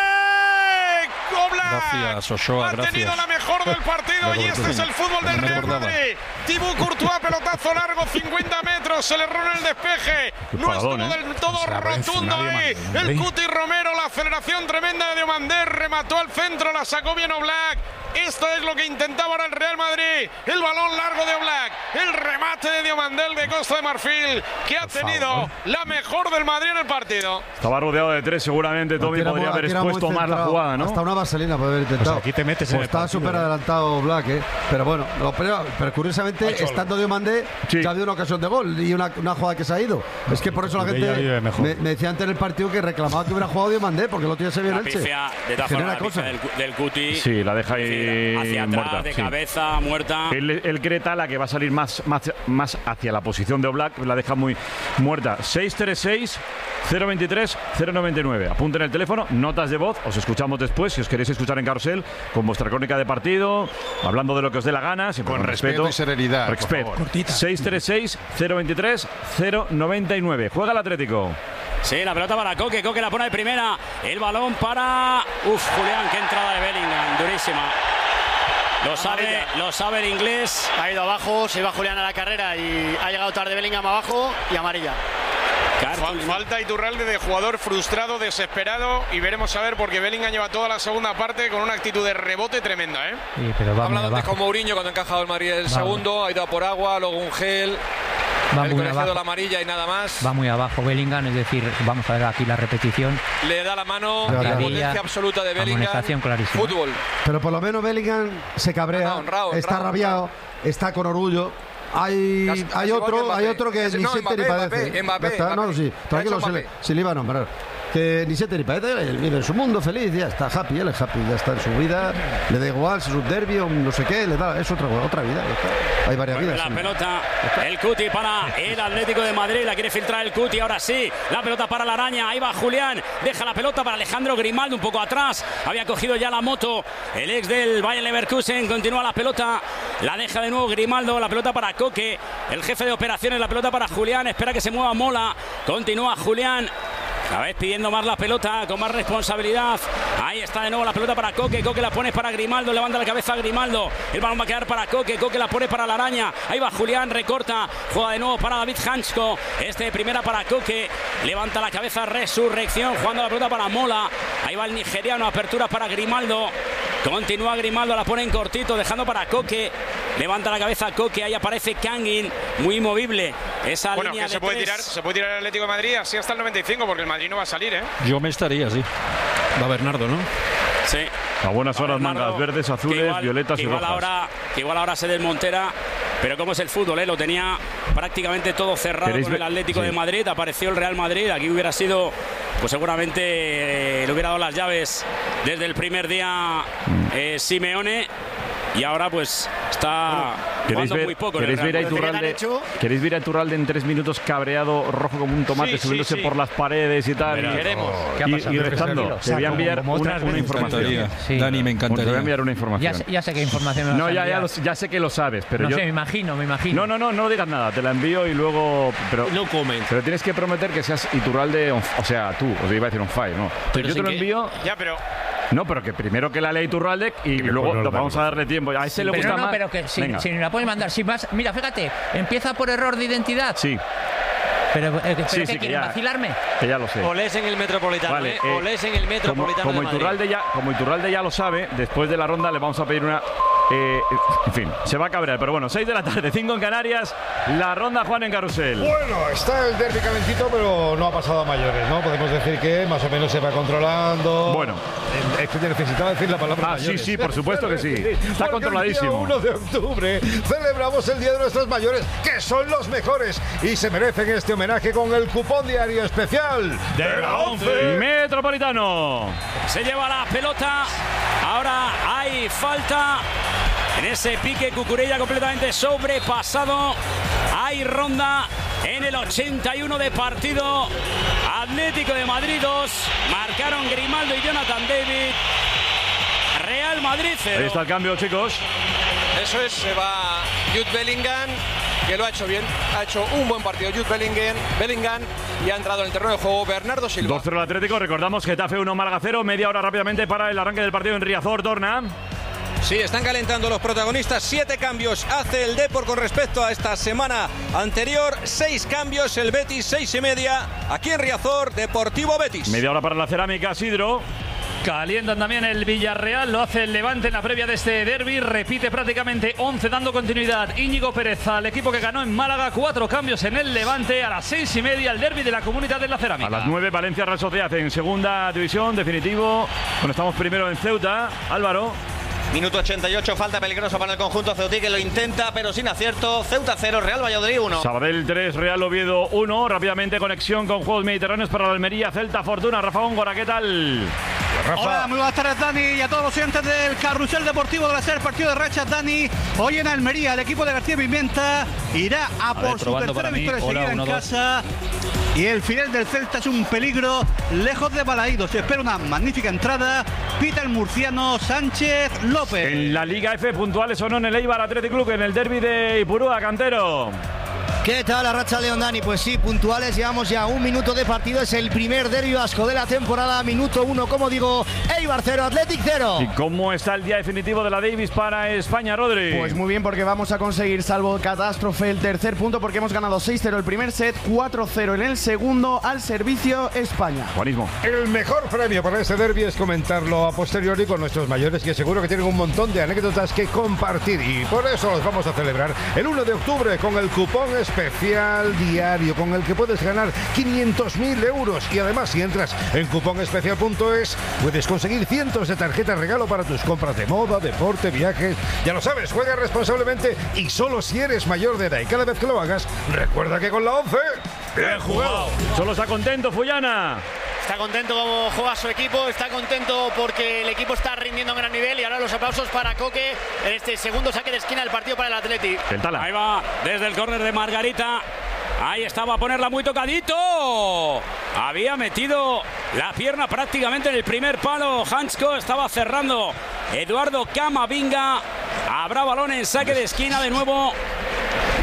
Oblak Gracias, Ochoa, ha gracias. tenido la mejor del partido y este es el fútbol del No me Real acordaba. Madrid. Thibaut Courtois, pelotazo largo, cincuenta metros, se le erró en el despeje. No paradón, estuvo ¿eh? del todo Se la vence rotundo nadie, ahí. Madrid. El Cuti Romero, la aceleración tremenda de Diomandé, remató al centro, la sacó bien Oblak. Esto es lo que intentaba ahora el Real Madrid. El balón largo de Oblak, el remate de Diomandé de Costa de Marfil, que ha tenido la mejor del Madrid en el partido. Estaba rodeado de tres, seguramente Tommy Aquí podría era- haber aquí era muy expuesto más la centrado. jugada, ¿no? Hasta una vaselina puede haber intentado. Pues aquí te metes en Pues el estaba partido, súper ¿eh? adelantado Black, ¿eh? Pero bueno, lo- pero, pero curiosamente, estando Diomandé, Sí. ya ha habido una ocasión de gol y una, una jugada que se ha ido. Es que por eso la Porque gente ella vive mejor. me, me decía antes en el partido que reclamaba que hubiera jugado Diomandé porque lo tiene ese bien La Elche. pifia, de todas Genera formas, la pifia cosas. del, Cu- del Cuti. Sí, la deja ahí Hacia atrás, muerta. de sí. cabeza, muerta. Él, él cree Tala que va a salir más, más, más hacia la posición de Oblak, la deja muy muerta. seis tres seis, cero veintitrés, cero noventa y nueve. Apunten el teléfono, notas de voz, os escuchamos después, si os queréis escuchar en Carrusel, con vuestra crónica de partido, hablando de lo que os dé la gana, siempre Con con, respeto y serenidad, por Respeto. favor. seis tres seis, cero veintitrés, cero noventa y nueve. Juega el Atlético. Sí, la pelota para Coque, Coque la pone de primera. El balón para. Uf, Julián, qué entrada de Bellingham, durísima. Lo sabe, lo sabe el inglés. Ha ido abajo, se iba Julián a la carrera y ha llegado tarde Bellingham abajo y amarilla. Fal- Falta Iturralde de jugador frustrado, desesperado, y veremos a ver porque Bellingham lleva toda la segunda parte con una actitud de rebote tremenda, ¿eh? Sí, pero va Ha muy hablado antes abajo. con Mourinho cuando ha encajado el Madrid el Vamos. segundo, ha ido a por agua, luego un gel, Va el muy colegiado abajo. la amarilla y nada más. Va muy abajo Bellingham, es decir, vamos a ver aquí la repetición. Le da la mano, Ya, la ya. potencia absoluta de Bellingham. Amonestación clarísima. Fútbol. Pero por lo menos Bellingham se cabrea, Honrado, honrado, está honrado, rabiado, está con orgullo. Hay, Casi- hay casi igual que otro, Mbappé. hay otro que Ese- ni no, siente ni Mbappé, padece. Mbappé, Mbappé, Ya está, no, Mbappé. sí, tranquilo, Ha hecho si le, Mbappé. si le iba a nombrar. Que ni siente ni padece, él vive en su mundo feliz, ya está happy, él es happy, ya está en su vida, le da igual si es un derbi o un no sé qué, le da, es otra, otra vida. ya está. Hay varias Mueve vidas. la sí. pelota, el Cuti para el Atlético de Madrid, la quiere filtrar el Cuti, ahora sí, la pelota para la araña, ahí va Julián, deja la pelota para Alejandro Grimaldo un poco atrás, había cogido ya la moto, el ex del Bayer Leverkusen, continúa la pelota, la deja de nuevo Grimaldo, la pelota para Coque, el jefe de operaciones, la pelota para Julián, espera que se mueva Mola, continúa Julián, Cada vez pidiendo más la pelota, con más responsabilidad. Ahí está de nuevo la pelota para Coque. Coque la pone para Grimaldo. Levanta la cabeza a Grimaldo. El balón va a quedar para Coque. Coque la pone para la araña. Ahí va Julián, recorta. Juega de nuevo para David Hansko. Este primera para Coque. Levanta la cabeza, resurrección. Jugando la pelota para Mola. Ahí va el nigeriano. Apertura para Grimaldo. Continúa Grimaldo. La pone en cortito, dejando para Coque. Levanta la cabeza Coque. Ahí aparece Kangin. Muy movible. Esa bueno, línea que de se puede tres. tirar, se puede tirar el Atlético de Madrid así hasta el noventa y cinco, porque el Madrid no va a salir, ¿eh? Yo me estaría, sí. Va Bernardo, ¿no? Sí. A buenas horas, Bernardo, mangas verdes, azules, igual, violetas y igual rojas. Ahora, que igual ahora se desmontera, pero como es el fútbol, ¿eh? Lo tenía prácticamente todo cerrado con el Atlético sí. de Madrid. Apareció el Real Madrid. Aquí hubiera sido, pues seguramente eh, le hubiera dado las llaves desde el primer día eh, Simeone. Y ahora pues está ¿Queréis jugando ver, muy poco. ¿queréis, ver a Iturralde, ¿Queréis ver a Iturralde en tres minutos cabreado, rojo como un tomate, Sí, subiéndose sí, sí. por las paredes y tal? Verás. Y, Queremos. y- ¿Qué ha pasado? y rezando. Te voy a enviar Como una, otras una veces. información. Sí. Dani, me encantaría. Te voy a enviar una Ya, información. sé- ya sé qué información me vas No, a ya, ya, enviar. lo- ya sé que lo sabes, pero no yo... sé, me imagino, me imagino. No, no, no, no digas nada, te la envío y luego... Pero, no comment. Pero tienes que prometer que seas Iturralde, on- o sea, tú, os iba a decir on fire, ¿no? Pero yo te sin lo que- envío... Ya, pero No, pero que primero que la lea Iturralde y, luego no lo vamos damos. a darle tiempo. A ese le pero gusta no, más... pero que si, Venga. si la puedes mandar, si más, mira, fíjate, empieza por error de identidad. Sí, Pero, eh, pero Sí, ¿qué sí, que quieren ya- vacilarme? que ya lo sé. Olés en el Metropolitano, Vale, ¿eh? eh, Olés en el Metropolitano Como, como, de Madrid. Iturralde ya, como Iturralde ya lo sabe, después de la ronda le vamos a pedir una... eh, en fin, se va a cabrear, pero bueno, seis de la tarde, cinco en Canarias, la ronda Juan en Carrusel. Bueno, está el derbi calentito, pero no ha pasado a mayores, ¿no? Podemos decir que más o menos se va controlando. Bueno. Eh, Es que necesitaba decir la palabra Ah, sí, mayores. sí, por supuesto que sí. Está Porque controladísimo. El día uno de octubre celebramos el Día de Nuestros Mayores, que son los mejores y se merecen este homenaje con el cupón diario especial de la once. Metropolitano. Se lleva la pelota. Ahora hay falta en ese pique. Cucurella completamente sobrepasado. Hay ronda en el ochenta y uno de partido. Atlético de Madrid dos. Marcaron Grimaldo y Jonathan David. Real Madrid cero. Ahí está el cambio, chicos. Eso es, se va Jude Bellingham, que lo ha hecho bien, ha hecho un buen partido Jude Bellingham, Bellingham y ha entrado en el terreno de juego Bernardo Silva. dos cero el Atlético, recordamos Getafe uno, Málaga cero, media hora rápidamente para el arranque del partido en Riazor, Dorna. Sí, están calentando los protagonistas. Siete cambios hace el Depor con respecto a esta semana anterior. Seis cambios, el Betis, seis y media. Aquí en Riazor, Deportivo Betis. Media hora para la cerámica, Sidro. Calientan también el Villarreal, lo hace el Levante en la previa de este derbi, repite prácticamente once dando continuidad Íñigo Pérez al equipo que ganó en Málaga, cuatro cambios en el Levante, a las seis y media el derbi de la Comunidad de la Cerámica. A las nueve, Valencia Real Sociedad en segunda división, definitivo. Bueno, estamos primero en Ceuta. Álvaro. Minuto ochenta y ocho, falta peligrosa para el conjunto ceutí, que lo intenta, pero sin acierto. Ceuta cero, Real Valladolid uno. Sabadell tres, Real Oviedo uno. Rápidamente conexión con Juegos Mediterráneos para la Almería, Celta Fortuna. Rafa Góngora, ¿qué tal? Rafa. Hola, muy buenas tardes, Dani, y a todos los oyentes del Carrusel Deportivo de la SER, partido de rachas, Dani. Hoy en Almería, el equipo de García Pimienta irá a, A por ver, su probando tercera para mí. victoria Hola, seguida en uno, dos. casa. Y el final del Celta es un peligro lejos de Balaídos. Se espera una magnífica entrada. Pita el murciano Sánchez López. En la Liga F, puntuales o no en el Eibar Athletic Club, en el derbi de Ipurúa, Cantero. ¿Qué tal, Arracha León, Dani? Pues sí, puntuales, llevamos ya un minuto de partido, es el primer derbi vasco de la temporada, minuto uno, como digo, Eibar cero, Athletic cero. ¿Y cómo está el día definitivo de la Davis para España, Rodri? Pues muy bien, porque vamos a conseguir, salvo catástrofe, el tercer punto, porque hemos ganado seis cero el primer set, cuatro cero en el segundo, al servicio España. Juanismo. El mejor premio para este derbi es comentarlo a posteriori con nuestros mayores, que seguro que tienen un montón de anécdotas que compartir, y por eso los vamos a celebrar el uno de octubre con el cupón especial diario, con el que puedes ganar quinientos mil euros, y además si entras en cupón especial punto es puedes conseguir cientos de tarjetas regalo para tus compras de moda, deporte, viajes. Ya lo sabes, juega responsablemente y solo si eres mayor de edad, y cada vez que lo hagas recuerda que con la once bien jugado. Solo está contento Fullana. Está contento como juega su equipo, está contento porque el equipo está rindiendo a gran nivel, y ahora los aplausos para Coque en este segundo saque de esquina del partido para el Athletic. Ahí va, desde el córner de Margarita. Ahí estaba a ponerla muy tocadito. Había metido la pierna prácticamente en el primer palo. Hansko estaba cerrando. Eduardo Camavinga. Habrá balón en saque de esquina de nuevo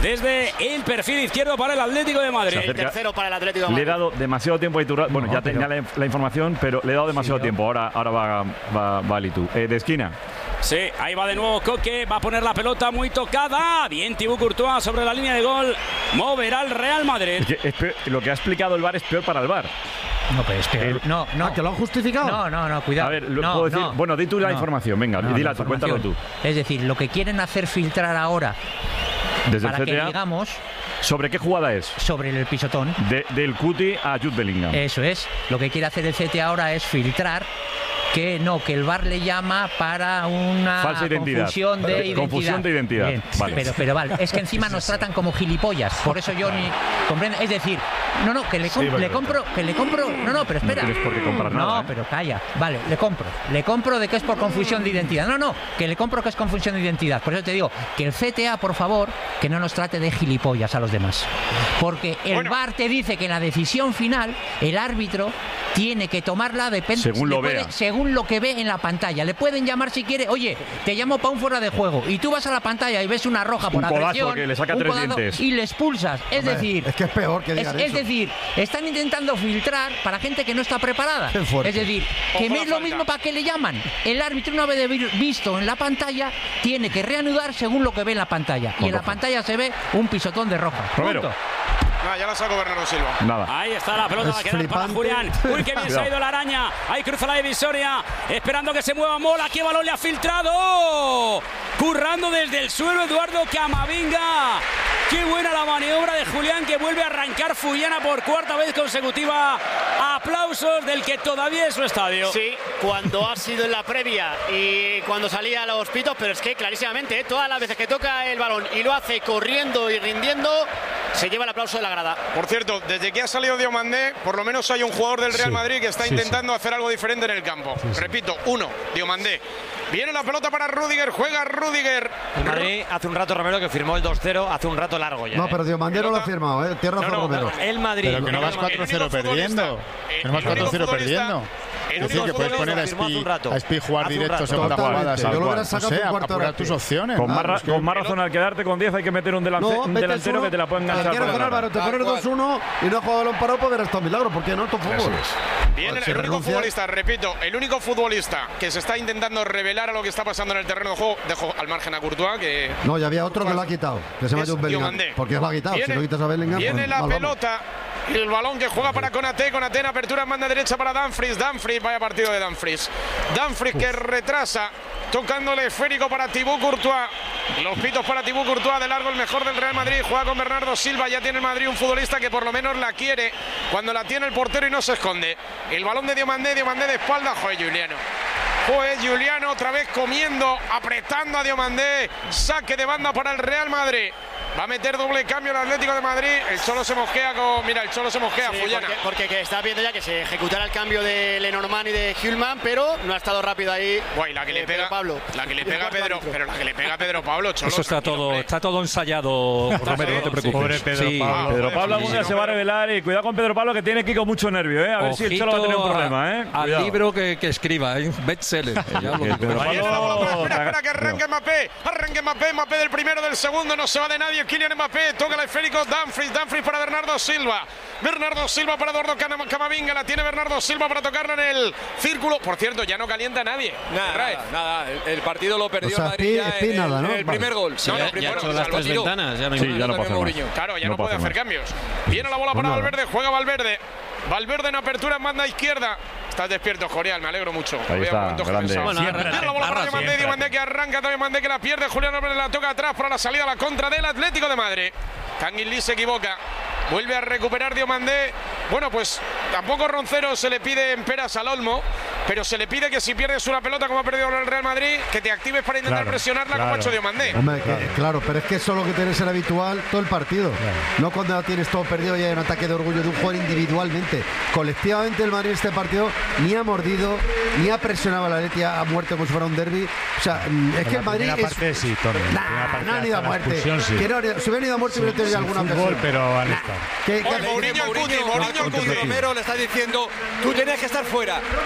desde el perfil izquierdo para el Atlético de Madrid. El tercero para el Atlético de Madrid. Le he dado demasiado tiempo a Iturralde. Bueno, No, ya pero- tenía la, la información, pero le he dado demasiado Sí, ¿no? tiempo. Ahora, ahora va, va, va Litu. Eh, de esquina. Sí, ahí va de nuevo Coque, va a poner la pelota muy tocada. Bien Thibaut Courtois sobre la línea de gol. Moverá el Real Madrid. Es que es peor- lo que ha explicado el V A R es peor para el V A R. No, pero es peor. No, no. ¿Que lo han justificado? No, no, no, cuidado. A ver, lo No, puedo decir. no. Bueno, di tú la No. información. Venga, No, dila la tú, cuéntalo tú. información. Es decir, lo que quieren hacer filtrar ahora Desde para el que C T A. digamos ¿Sobre qué jugada es? sobre el pisotón. De- del Cuti a Jude Bellingham. Eso es. Lo que quiere hacer el C T A ahora es filtrar que no, que el V A R le llama para una Falsa identidad. confusión de Vale, identidad. confusión de identidad. Bien, Vale. Pero, pero vale, es que encima nos tratan como gilipollas. Por eso yo ni comprendo. Es decir, no, no, que le, com- Sí, vale, le compro, que le compro. No, no, pero espera. No tienes por qué comprar No, nada, ¿eh? pero calla. Vale, le compro. Le compro de que es por confusión de identidad. No, no, que le compro que es confusión de identidad. Por eso te digo que el C T A, por favor, que no nos trate de gilipollas a los demás. Porque el Bueno. V A R te dice que en la decisión final, el árbitro tiene que tomarla depende Según le lo puede- vea. según lo que ve en la pantalla. Le pueden llamar si quiere, oye, te llamo para un fuera de juego. Y tú vas a la pantalla y ves una roja por Un codazo agresión, que le saca un tres codazo dientes. y le expulsas. Es Hombre, decir, es que es peor que es, digan es eso. decir, están intentando filtrar para gente que no está preparada. Qué fuerte. Es decir, que Ojo no la es lo falta. mismo para qué le llaman. El árbitro, una vez de vi- visto en la pantalla, tiene que reanudar según lo que ve en la pantalla. Y Con en la roja. pantalla se ve un pisotón de roja. Romero. Punto. Ah, ya la sacó Bernardo Silva. Nada. Ahí está la pelota, Es va a quedar para flipante. Julián. Uy, qué bien se ha ido la araña. Ahí cruza la divisoria, esperando que se mueva Mola. ¡Qué balón le ha filtrado! Currando desde el suelo Eduardo Camavinga. Qué buena la maniobra de Julián, que vuelve a arrancar Fullana por cuarta vez consecutiva. Aplausos del que todavía es su estadio. Sí, cuando ha sido en la previa y cuando salía a los pitos, pero es que clarísimamente, ¿eh? Todas las veces que toca el balón y lo hace corriendo y rindiendo, se lleva el aplauso de la grada. Por cierto, desde que ha salido Diomandé, por lo menos hay un jugador del Real Sí, Madrid que está sí, intentando hacer algo diferente en el campo. Repito, uno, Diomandé. Viene la pelota para Rüdiger, juega Rüdiger. El Madrid hace un rato, Romero, que firmó el dos cero, hace un rato largo ya. No, ¿eh? pero Diomandé no lo ha firmado, ¿eh? Tierra No, no, Romero. El Madrid. Pero que no el vas Madrid. cuatro cero El único perdiendo. futbolista- Que no vas el único cuatro cero futbolista- perdiendo. el Es decir, único que puedes futbolista poner a firmó hace un Spi, rato. a Spi jugar Hace un directo rato. segunda jugada. Totalmente. Yo lo hubiera sacado o sea, por cuarto apurar hora. tus opciones. Con, nada, más, ra- es que- con más razón, al quedarte con diez hay que meter un, delante- No, un metes delantero uno, que te la pueda enganchar. cualquiera por con la Álvaro, te banda. pones dos uno y no ha jugado balón parado, pues verás todo milagro. ¿Por qué no? Esto es fútbol. Viene Si el único renuncia- futbolista, repito, el único futbolista que se está intentando revelar a lo que está pasando en el terreno de juego, dejo al margen a Courtois, que No, ya había otro que lo ha quitado, que se llama es Jude Bellingham. Diomandé. Porque lo ha quitado. Si Viene- lo quitas a Bellingham, Viene pues la mal vamos. pelota, el balón que juega para Konaté, Konaté en apertura en banda derecha para Dumfries, Dumfries, vaya partido de Dumfries. Dumfries que retrasa, tocándole esférico para Thibaut Courtois. Los pitos para Thibaut Courtois, de largo el mejor del Real Madrid, juega con Bernardo Silva, ya tiene el Madrid un futbolista que por lo menos la quiere cuando la tiene el portero y no se esconde. El balón de Diomandé, Diomandé de espalda, joder, Juliano. Pues Juliano otra vez comiendo, apretando a Diomandé, saque de banda para el Real Madrid. Va a meter doble cambio el Atlético de Madrid. El Cholo se mosquea con. Mira, el Cholo se mosquea, Sí, Fullana. porque, porque que está viendo ya que se ejecutara el cambio de Lenormand y de Hülman, pero no ha estado rápido ahí. Guay, la que le eh, pega Pedro Pablo. La que le Y el pega a cuarto Pedro, árbitro. pero la que le pega a Pedro Pablo, Cholo. Eso está tranquilo, todo, hombre. está todo ensayado, Romero, no te preocupes. Pobre Pedro Sí. Pablo. Pedro Joder, Pablo sí, algún día sí, se va a pero- revelar y cuidado con Pedro Pablo que tiene Kiko mucho nervio, ¿eh? A ver si el Cholo va a tener un Ojito problema, ¿eh? al Cuidado. libro que, que escriba, ¿eh? Bestseller. Ya lo Que digo. Pedro Ahí viene la bola, Pablo- espera, espera, espera, que arranque Mbappé, arranque Mbappé, Mbappé del primero, del segundo, no se va de nadie, Kylian Mbappé, toca el esférico, Dumfries, Dumfries para Bernardo Silva, Bernardo Silva para Eduardo Cam- Camavinga, la tiene Bernardo Silva para tocarla en el círculo, por cierto, ya no calienta nadie. Nada, Raez. nada, nada. El, el partido lo perdió O sea, el Madrid ya Spi- Spi en, nada, el, ¿no? en el Vale. primer gol. Sí, No, ya- no, ya primero, ha hecho o sea, las lo tres tiró. ventanas, ya no hay Sí, más. ya no puede hacer más. Mourinho. Claro, ya No no, puede puede hacer hacer cambios. Viene la bola Pues para nada. Valverde, juega Valverde. Valverde en apertura en banda izquierda. Estás despierto, Jorial, me alegro mucho. Ahí Había está, momentos que grande. pensaba. Bueno, Viene arranca, la bola para arranca, Diomandé, siempre. Diomandé que arranca, Diomandé que la pierde. Julián Álvarez la toca atrás para la salida a la contra del Atlético de Madrid. Canguilí se equivoca. Vuelve a recuperar Diomandé. Bueno, pues tampoco Roncero se le pide en peras al Olmo, pero se le pide que si pierdes una pelota como ha perdido el Real Madrid, que te actives para intentar Claro, presionarla como claro. ha hecho Diomandé. Hombre, que- claro, pero es que eso es lo que tiene que ser habitual todo el partido. No cuando ya tienes todo perdido y hay un ataque de orgullo de un jugador individualmente. Colectivamente el Madrid este partido ni ha mordido, ni ha presionado a la Letia a muerte como si fuera un derbi. O sea, mm, es que el Madrid La es... parte sí, Tony. La primera parte No han ido a hasta la muerte. expulsión, sí. Que no, si hubieran ido a muerte Sí, hubiera tenido sí, alguna fútbol, ocasión. pero han estado. ¿Qué- qué- Mourinho, Mourinho, Mourinho, Mourinho, Mourinho, Mourinho, Romero le está diciendo, tú tenías que estar fuera, tú tenías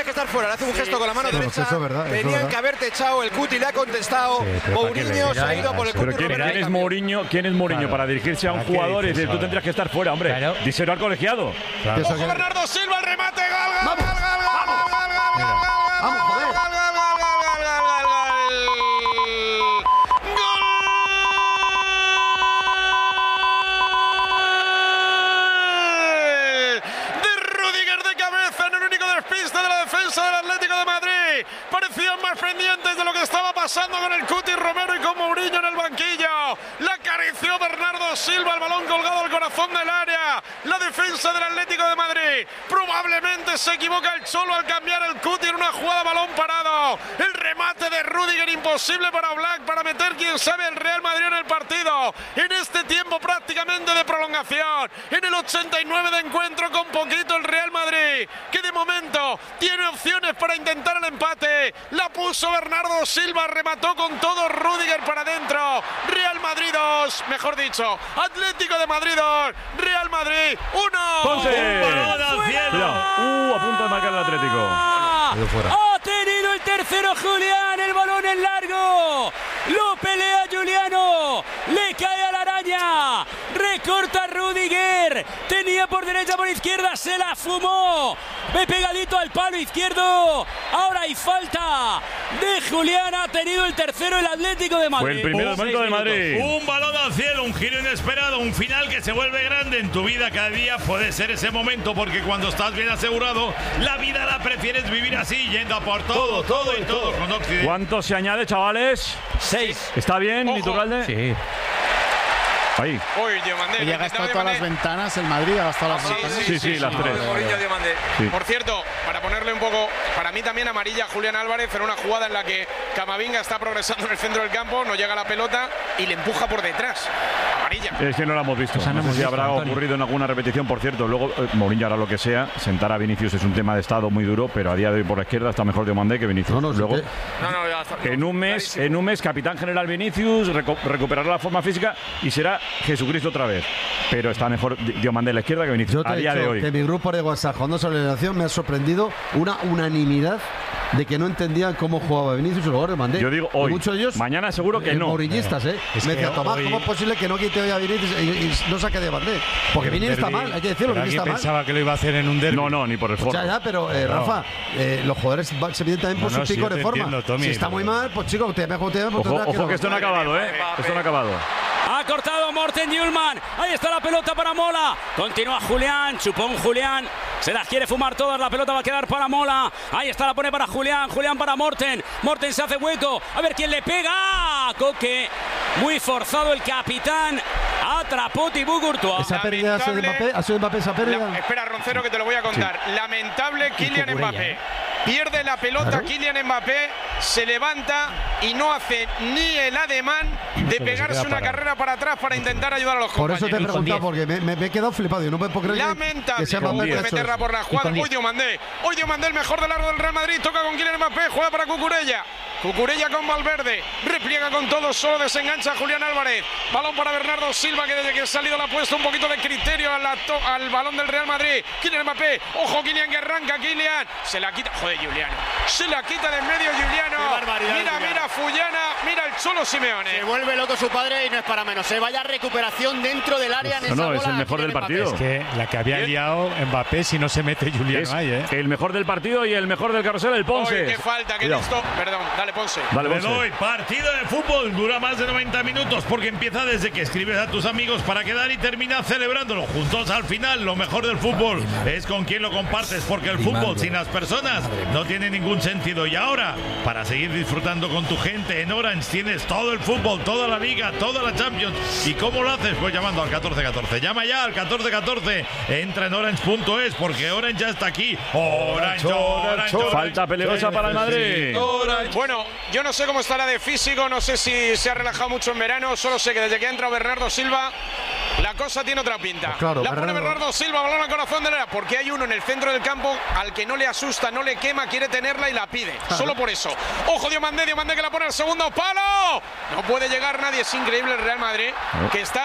tenías que estar fuera. Le hace un gesto con la mano Sí, derecha. pues eso es verdad, eso es Tenían verdad. que haberte echado. El Cuti le ha contestado. Sí, pero ¿para qué Mourinho le- se ha ido por el Pero Cuti ¿quién, Romero. quién es Mourinho? ¿Quién es Mourinho Claro. para dirigirse a un ¿Para qué jugador y dices decir, tú ahora? tendrías que estar fuera, hombre? Claro. Díselo al colegiado. Claro. Ojo Bernardo Silva, el remate, gol, gol, gol, gol, gol, gol, gol, gol, Mira. Vamos, joder. gol, gol, gol, gol, gol, gol, gol de Rüdiger de cabeza en el único despiste de la defensa del Atlético de Madrid. Parecían más pendientes de lo que estaba pasando con el Cuti Romero y con Mourinho en el banquillo. La acarició Bernardo Silva, el balón colgado al corazón del área. La defensa del Atlético de Madrid. Probablemente se equivoca el Cholo al cambiar el Cuti en una jugada balón parado. El remate de Rüdiger imposible para Black, para meter quién sabe el Real Madrid en el partido. En este tiempo prácticamente de prolongación. En el ochenta y nueve de encuentro con poquito el Real Madrid, que de momento tiene opciones para intentar el empate. La puso Bernardo Silva, remató con todo Rüdiger para adentro. Real Madrid dos, mejor dicho, Atlético de Madrid dos, Real Madrid uno. ¡Ponce! Un balón al cielo. Cuidado. Uh, a punto de marcar el Atlético. Ido fuera. Ha tenido el tercero Julián, el balón en largo. Lo pelea Juliano. Le cae a la araña. Recorta Rüdiger. Tenía por derecha, por izquierda. Se la fumó. Ve pegadito al palo izquierdo. Ahora hay falta de Julián. Ha tenido el tercero el Atlético de Madrid. Fue el primer Un momento del Madrid. Un balón al cielo, un giro inesperado, un final que se vuelve grande en tu vida cada día. Puede ser ese momento porque cuando estás bien asegurado, la vida la prefieres vivir así, yendo a por todo, todo y todo con Occidente. ¿Cuánto se añade, chavales? Seis. ¿Está bien, Ojo. Iturralde? Sí. Uy, Ahí. Diomandé. Oye, ha gastado todas las ventanas el Madrid, ha gastado las Sí, ventanas. Sí, sí, las tres. Mourinho, Diomandé. Sí. Por cierto, para ponerle un poco, para mí también amarilla Julián Álvarez en una jugada en la que Camavinga está progresando en el centro del campo, no llega la pelota y le empuja por detrás. Amarilla. Es que no lo hemos visto. Esa no No sé hemos si visto, habrá Antonio. ocurrido en alguna repetición. Por cierto, luego eh, Mourinho hará lo que sea. Sentar a Vinicius es un tema de estado muy duro, pero a día de hoy por la izquierda está mejor Diomandé que Vinicius. No, no, luego, sí No, no, ya está. en un mes, Clarísimo. en un mes, capitán general Vinicius, reco- recuperará la forma física y será Jesucristo otra vez. Pero está mejor Di- Diomandé a la izquierda que Vinicius Yo te a he día dicho de hoy. que mi grupo de WhatsApp, cuando salió la elección, me ha sorprendido una unanimidad de que no entendían cómo jugaba Vinicius y luego le mandé. Yo digo Y hoy. muchos de ellos, Mañana seguro que eh, no. mourinhistas, ¿eh? Es me que decía, Tomás, hoy- ¿cómo es posible que no quite hoy a Vinicius y, y no saque de Bandé? Porque Pero Vinicius está derbi- mal, hay que decirlo, pero Vinicius ¿alguien está mal. pensaba que lo iba a hacer en un derbi? No, no, ni por el Pues forro. ya, ya, pero eh, No. Rafa, eh, los jugadores va- se vienen también por No, no, su sí, pico yo de te forma. entiendo, Tommy, si está pero- muy mal, pues chico, te mejor te pues Ojo, tendrás ojo que esto no ha lo- acabado, ¿eh? Esto no ha acabado. Ha cortado Morten Hjulman. Ahí está la pelota para Mola. Continúa Julián. Chupón Julián. Se las quiere fumar todas. La pelota va a quedar para Mola. Ahí está, la pone para Julián. Julián para Morten. Morten se hace hueco. A ver quién le pega. Coque. Muy forzado el capitán. Atrapó Thibaut Courtois. Esa pérdida ha sido de Lamentable. Mbappé, ha sido de Mbappé esa pérdida. La- espera, Roncero, que te lo voy a contar. Lamentable Kylian Cucurella, Mbappé. ¿eh? Pierde la pelota Claro. Kylian Mbappé, se levanta y no hace ni el ademán de se pegarse queda una parado. carrera para atrás para intentar ayudar a los Por eso te he compañeros. preguntado, porque me, me- me he quedado flipado. Yo no me puedo creer que- Lamentable. que sea No Mbappé puede que ha hecho meterla eso. por la jugada. con diez. Hoy Diomandé. Hoy Diomandé, el mejor del largo del Real Madrid. Toca con Kylian Mbappé. Juega para Cucurella. Cucurella con Valverde. Repliega con todo. Solo desengancha Julián Álvarez. Balón para Bernardo Silva, que desde que ha salido le ha puesto un poquito de criterio a la to- al balón del Real Madrid. Kylian Mbappé. Ojo, Kylian que arranca. Kylian. Se la quita. Joder, Juliano. Se la quita de en medio Juliano. Qué barbaridad, Mira, Juliano. mira, Fullana. Mira el Cholo Simeone. Se vuelve loco su padre y no es para menos. Se vaya recuperación dentro del área en No, esa no, bola. es el mejor del Kylian partido. Mbappé. Es que la que había liado Mbappé si no se mete Julián Es ahí, ¿eh? el mejor del partido y el mejor del carrusel, el Ponce. Hoy, qué falta, qué Cuidado. listo. Perdón, dale, Ponce. Dale, Le Ponce. doy partido de fútbol, dura más de noventa minutos porque empieza desde que escribes a tus amigos para quedar y termina celebrándolo juntos al final. Lo mejor del fútbol es con quien lo compartes, porque el fútbol sin las personas no tiene ningún sentido. Y ahora, para seguir disfrutando con tu gente en Orange, tienes todo el fútbol, toda la liga, toda la Champions. ¿Y cómo lo haces? Pues llamando al catorce catorce. Llama ya al catorce catorce. Entra en orange punto es porque Orange ya está aquí. Orange, Orange, Orange. Falta peligrosa para el Madrid. Bueno, yo no sé cómo estará de físico, no sé si se ha relajado mucho en verano, solo sé que desde que ha entrado Bernardo Silva, la cosa tiene otra pinta. Pues claro, la pone Bernardo. Bernardo Silva, balón al corazón del área, porque hay uno en el centro del campo al que no le asusta, no le quema, quiere tenerla y la pide. Solo por eso. Ojo, Diomandé, Diomandé que la pone al segundo palo. No puede llegar nadie, es increíble el Real Madrid, que está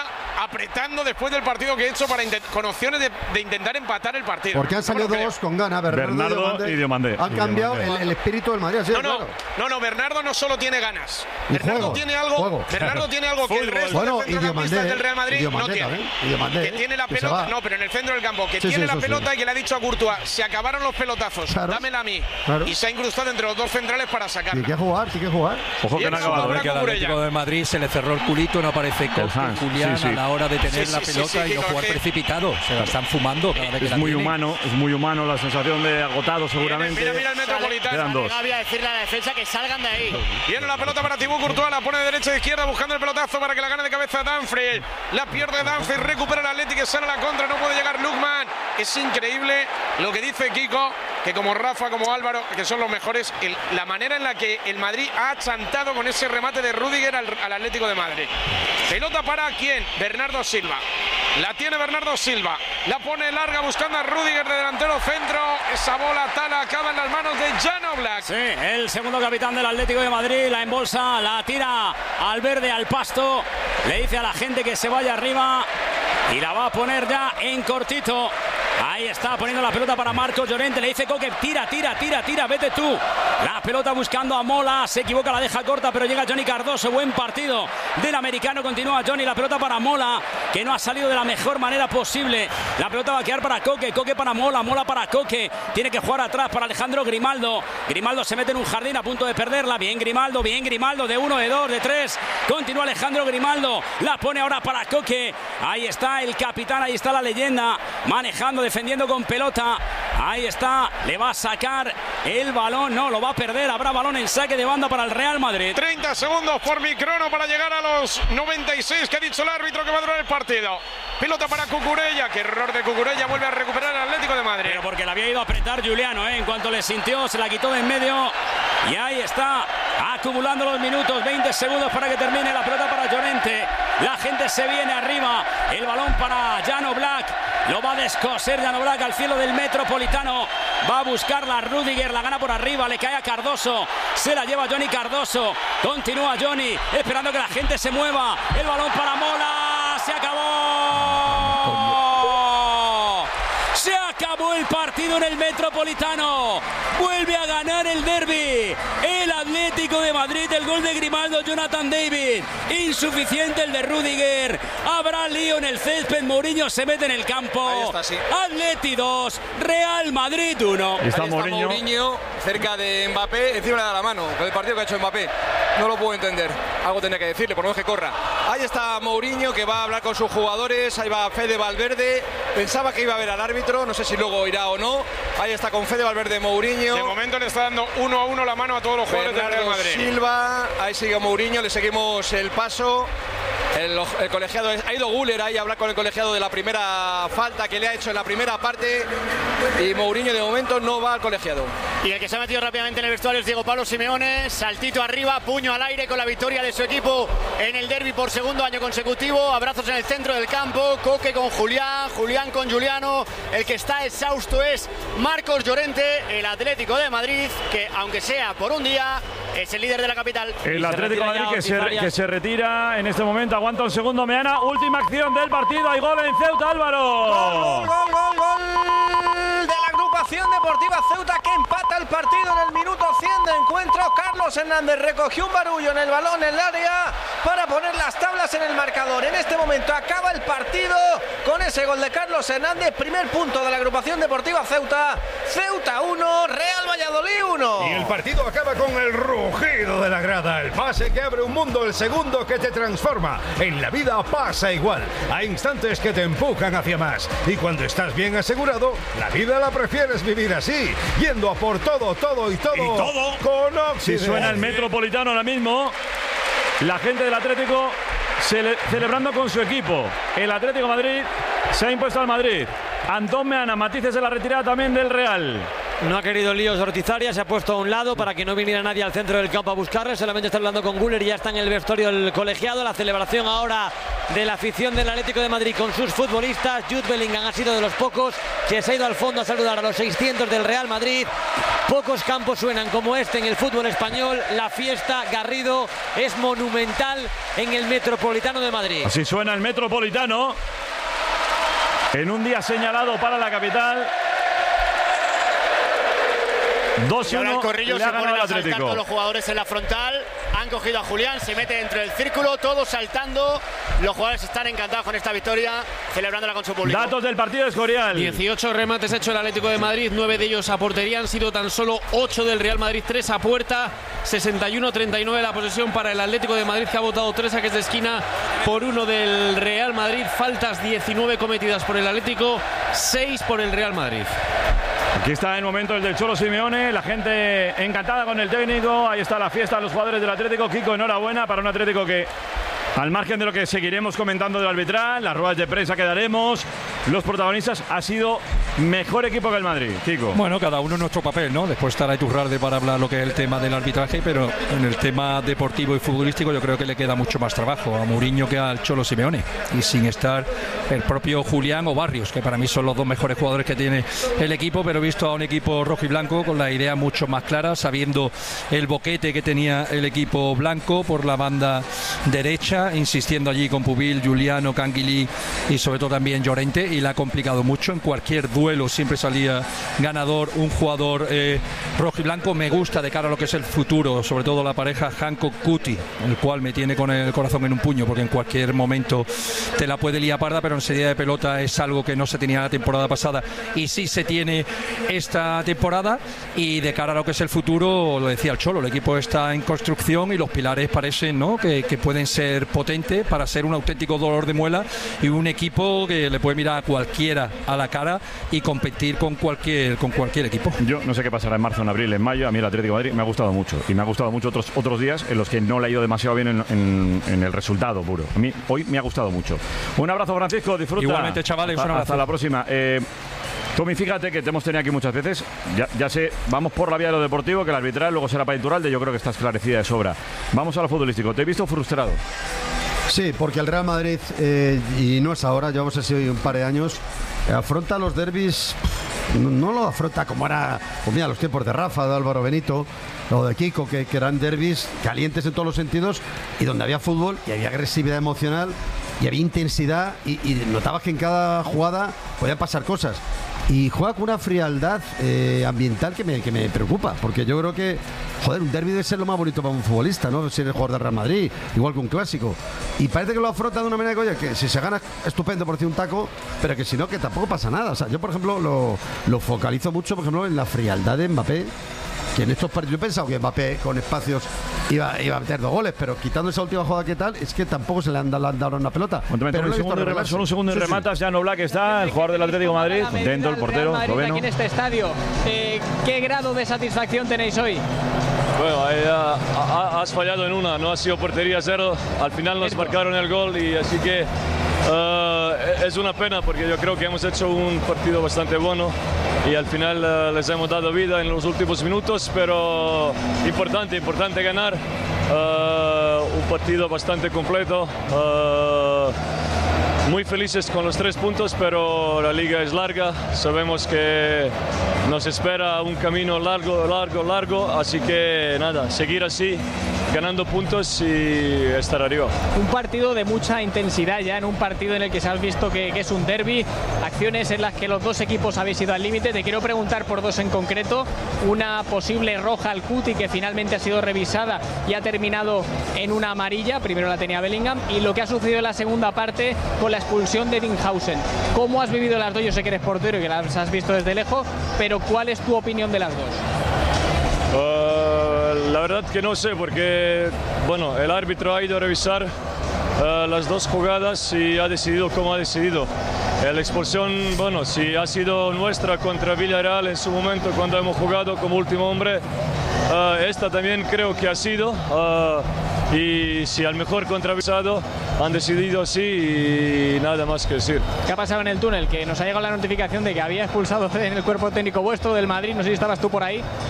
apretando después del partido que he hecho para con opciones de, de intentar empatar el partido. Porque han salido bueno, dos con ganas, Bernardo, Bernardo y Diomandé. Han cambiado Diomandé. el, el espíritu del Madrid. No, no, claro. no, no, Bernardo no solo tiene ganas. Y Bernardo juego, tiene algo, juego. Bernardo tiene algo que el resto bueno, de centrocampistas del Real Madrid no tiene. También, y Diomandé, que tiene la que se pelota, va. no, pero en el centro del campo, que Sí, tiene sí, la eso pelota sí. y que le ha dicho a Courtois, se acabaron los pelotazos, Claro. dámela a mí. Claro. Y se ha incrustado entre los dos centrales para sacarla. Tiene que jugar, tiene que jugar. Ojo que no ha acabado. Que al Atlético de Madrid se le cerró el culito, no aparece Coque, Hans, Julián sí, sí. a la hora de tener Sí, la sí, sí, pelota sí, y no sí, jugar que- precipitado. Se la están fumando cada vez que Es la muy tienen. humano, es muy humano la sensación de agotado seguramente. Mira, mira el Metropolitano. Quedan dos. Gavi a decirle a la defensa que salgan de ahí. Viene la pelota para Thibaut Courtois, la pone de derecha a izquierda buscando el pelotazo para que la gane de cabeza Dumfries. La pierde Dumfries, recupera el Atlético y sale a la contra, no puede llegar Lukman. Es increíble lo que dice Kiko, que como Rafa, como Álvaro, que son los mejores, el- la manera en la que el Madrid ha achantado con ese remate de Rüdiger al, al Atlético de Madrid. Pelota para ¿quién? Bernardo Silva. La tiene Bernardo Silva. La pone larga buscando a Rüdiger de delantero centro. Esa bola tala acaba en las manos de Jan Oblak. Sí, el segundo capitán del Atlético de Madrid la embolsa, la tira al verde, al pasto. Le dice a la gente que se vaya arriba y la va a poner ya en cortito. Ahí está poniendo la pelota para Marcos Llorente. Le dice Coque, tira, tira, tira, tira, vete tú. La pelota buscando a Mola. Se equivoca, la deja corta, pero llega Johnny Cardoso. Buen partido del americano. Continúa Johnny. La pelota para Mola, que no ha salido de la mejor manera posible. La pelota va a quedar para Coque. Coque para Mola. Mola para Coque. Tiene que jugar atrás para Alejandro Grimaldo. Grimaldo se mete en un jardín a punto de perderla. Bien Grimaldo, bien Grimaldo. De uno, de dos, de tres. Continúa Alejandro Grimaldo. La pone ahora para Coque. Ahí está el capitán. Ahí está la leyenda. Manejando, defendiendo con pelota. Ahí está. Le va a sacar el balón. No, lo va a perder. Habrá balón en saque de banda para el Real Madrid. treinta segundos por mi crono para llegar a los noventa y seis que ha dicho el árbitro que va a durar el partido. Pelota para Cucurella. Qué error de Cucurella. Vuelve a recuperar el Atlético de Madrid. Pero porque le había ido a apretar Juliano, ¿eh? En cuanto le sintió, se la quitó de en medio. Y ahí está, acumulando los minutos. veinte segundos para que termine. La pelota para Llorente. La gente se viene arriba. El balón para Jan Oblak. Lo va a descoser Jan Oblak al cielo del Metropolitano. Va a buscarla Rüdiger. La gana por arriba. Le cae a Cardoso. Se la lleva Johnny Cardoso. Continúa Johnny, esperando que la gente se mueva. El balón para Mola. Se acabó. Se acabó el partido en el Metropolitano. Vuelve a ganar el derbi el Atlético de Madrid. El gol de Grimaldo, Jonathan David. Insuficiente el de Rüdiger. Habrá lío en el césped. Mourinho se mete en el campo. Ahí está, sí. Atleti dos, Real Madrid uno. Está Ahí está Mourinho. Mourinho cerca de Mbappé, encima le da la mano con el partido que ha hecho Mbappé. No lo puedo entender. Algo tendría que decirle, por lo menos que corra. Ahí está Mourinho, que va a hablar con sus jugadores. Ahí va Fede Valverde. Pensaba que iba a ver al árbitro, no sé si luego irá o no. Ahí está con Fede Valverde Mourinho. De momento le está dando uno a uno la mano a todos los jugadores del Real Bernardo Madrid. Silva, ahí sigue Mourinho, le seguimos el paso. El, el colegiado es- ha ido Guller ahí a hablar con el colegiado de la primera falta que le ha hecho en la primera parte. Y Mourinho de momento no va al colegiado. Y el que se ha metido rápidamente en el vestuario es Diego Pablo Simeone. Saltito arriba, puño al aire con la victoria de su equipo en el derbi por segundo año consecutivo. Abrazos en el centro del campo. Coque con Julián, Julián con Juliano. El que está exhausto es Marcos Llorente, el Atlético de Madrid, que aunque sea por un día, es el líder de la capital. El Y se Atlético de retira Madrid ya que se, Ortiz que se retira en este momento. Aguanta un segundo, Meana. Última acción del partido. Hay gol en Ceuta, Álvaro. Gol, gol, gol, gol de la agrupación deportiva Ceuta que empata el partido en el minuto cien de encuentro. Carlos Hernández recogió un barullo en el balón en el área para poner las tablas en el marcador. En este momento acaba el partido con ese gol de Carlos Hernández. Primer punto de la agrupación deportiva Ceuta. Ceuta uno, Real Valladolid uno. Y el partido acaba con el rugido de la grada, el pase que abre un mundo, el segundo que te transforma. En la vida pasa igual, hay instantes que te empujan hacia más. Y cuando estás bien asegurado, la vida la prefieres vivir así, yendo a por todo, todo y todo. Y todo. Con Occident. Si suena el Metropolitano ahora mismo, la gente del Atlético cele- celebrando con su equipo. El Atlético de Madrid se ha impuesto al Madrid. Antón Meana, matices de la retirada también del Real. No ha querido líos Ortizaria, se ha puesto a un lado para que no viniera nadie al centro del campo a buscarle. Solamente está hablando con Guller y ya está en el vestuario del colegiado. La celebración ahora de la afición del Atlético de Madrid con sus futbolistas. Jude Bellingham ha sido de los pocos que se ha ido al fondo a saludar a los seiscientos del Real Madrid. Pocos campos suenan como este en el fútbol español. La fiesta Garrido es monumental en el Metropolitano de Madrid. Así suena el Metropolitano en un día señalado para la capital. dos Y ahora uno el corrillo le ha se ganado ponen el a saltar Atlético. todos los jugadores en la frontal. Han cogido a Julián, se mete dentro del círculo, todos saltando. Los jugadores están encantados con esta victoria, celebrándola con su público. Datos del partido de Escorial. dieciocho remates ha hecho el Atlético de Madrid, nueve de ellos a portería, han sido tan solo ocho del Real Madrid, tres a puerta, sesenta y uno a treinta y nueve la posesión para el Atlético de Madrid, que ha votado tres saques de esquina por uno del Real Madrid, faltas diecinueve cometidas por el Atlético, seis por el Real Madrid. Aquí está el momento el del Cholo Simeone, la gente encantada con el técnico, ahí está la fiesta de los jugadores del Atlético. Kiko, enhorabuena para un Atlético que, al margen de lo que seguiremos comentando del arbitral, las ruedas de prensa que daremos, los protagonistas, ha sido mejor equipo que el Madrid. Kiko. Bueno, cada uno en nuestro papel, ¿no? Después estará Iturralde para hablar lo que es el tema del arbitraje, pero en el tema deportivo y futbolístico yo creo que le queda mucho más trabajo a Mourinho que al Cholo Simeone, y sin estar el propio Julián o Barrios, que para mí son los dos mejores jugadores que tiene el equipo, pero he visto a un equipo rojo y blanco con la idea mucho más clara, sabiendo el boquete que tenía el equipo blanco por la banda derecha, insistiendo allí con Pubil, Giuliano, Canguilí y sobre todo también Llorente, y la ha complicado mucho. En cualquier duelo siempre salía ganador un jugador eh, rojo y blanco. Me gusta de cara a lo que es el futuro, sobre todo la pareja Hancock-Cuti, el cual me tiene con el corazón en un puño, porque en cualquier momento te la puede liar parda, pero en salida de pelota es algo que no se tenía la temporada pasada y sí se tiene esta temporada. Y de cara a lo que es el futuro, lo decía el Cholo, el equipo está en construcción y los pilares parecen, ¿no?, que, que pueden ser potentes para ser un auténtico dolor de muela y un equipo que le puede mirar a cualquiera a la cara y competir con cualquier con cualquier equipo. Yo no sé qué pasará en marzo, en abril, en mayo. A mí el Atlético de Madrid me ha gustado mucho, y me ha gustado mucho otros otros días en los que no le ha ido demasiado bien en, en, en el resultado puro. A mí hoy me ha gustado mucho. Un abrazo, Francisco, disfruta. Igualmente, chavales, hasta, un abrazo. hasta la próxima. Eh, Tommy, fíjate que te hemos tenido aquí muchas veces. Ya, ya sé, vamos por la vía de lo deportivo, que el arbitral luego será para Iturralde. Yo creo que está esclarecida de sobra. Vamos a lo futbolístico. Te he visto frustrado. Sí, porque el Real Madrid, eh, y no es ahora, llevamos así un par de años, eh, afronta los derbis, no, no lo afronta como era, pues mira, los tiempos de Rafa, de Álvaro Benito, o de Kiko, que, que eran derbis calientes en todos los sentidos, y donde había fútbol, y había agresividad emocional, y había intensidad, y, y notabas que en cada jugada podían pasar cosas. Y juega con una frialdad eh, ambiental que me, que me preocupa, porque yo creo que, joder, un derbi debe ser lo más bonito para un futbolista, ¿no? Si eres jugador del Real Madrid, igual que un clásico. Y parece que lo afronta de una manera que, oye, que si se gana, estupendo por decir un taco, pero que si no, que tampoco pasa nada. O sea, yo, por ejemplo, lo, lo focalizo mucho, por ejemplo, en la frialdad de Mbappé, que en estos partidos, yo he pensado que Mbappé con espacios iba, iba a meter dos goles, pero quitando esa última jugada que tal, es que tampoco se le han dado, le han dado una pelota. Pero pero un, no he visto segundo y revelarse. solo un segundo y Sí, sí. rematas. Ya no Black está, el jugador del Atlético de Madrid, contento, el portero, Robeno. Aquí en este estadio, eh, ¿qué grado de satisfacción tenéis hoy? Bueno, ahí, ah, ah, has fallado en una, no ha sido portería cero, al final nos marcaron el gol y así que uh, es una pena porque yo creo que hemos hecho un partido bastante bueno y al final uh, les hemos dado vida en los últimos minutos, pero importante, importante ganar, uh, un partido bastante completo. Uh, Muy felices con los tres puntos, pero la liga es larga. Sabemos que nos espera un camino largo, largo, largo. Así que nada, seguir así, ganando puntos y estar arriba. Un partido de mucha intensidad ya, en un partido en el que se ha visto que, que es un derbi, acciones en las que los dos equipos habéis ido al límite. Te quiero preguntar por dos en concreto. Una posible roja al Cuti, que finalmente ha sido revisada y ha terminado en una amarilla. Primero la tenía Bellingham. Y lo que ha sucedido en la segunda parte con la expulsión de Dinghausen. ¿Cómo has vivido las dos? Yo sé que eres portero y que las has visto desde lejos, pero ¿cuál es tu opinión de las dos? Uh, la verdad que no sé, porque bueno, el árbitro ha ido a revisar uh, las dos jugadas y ha decidido como ha decidido. La expulsión, bueno, si ha sido nuestra contra Villarreal en su momento cuando hemos jugado como último hombre, uh, esta también creo que ha sido. Uh, y si al mejor contravisado han decidido así y nada más que decir. ¿Qué ha pasado en el túnel? Que nos ha llegado la notificación de que había expulsado en el cuerpo técnico vuestro del Madrid, no sé si estabas tú por ahí.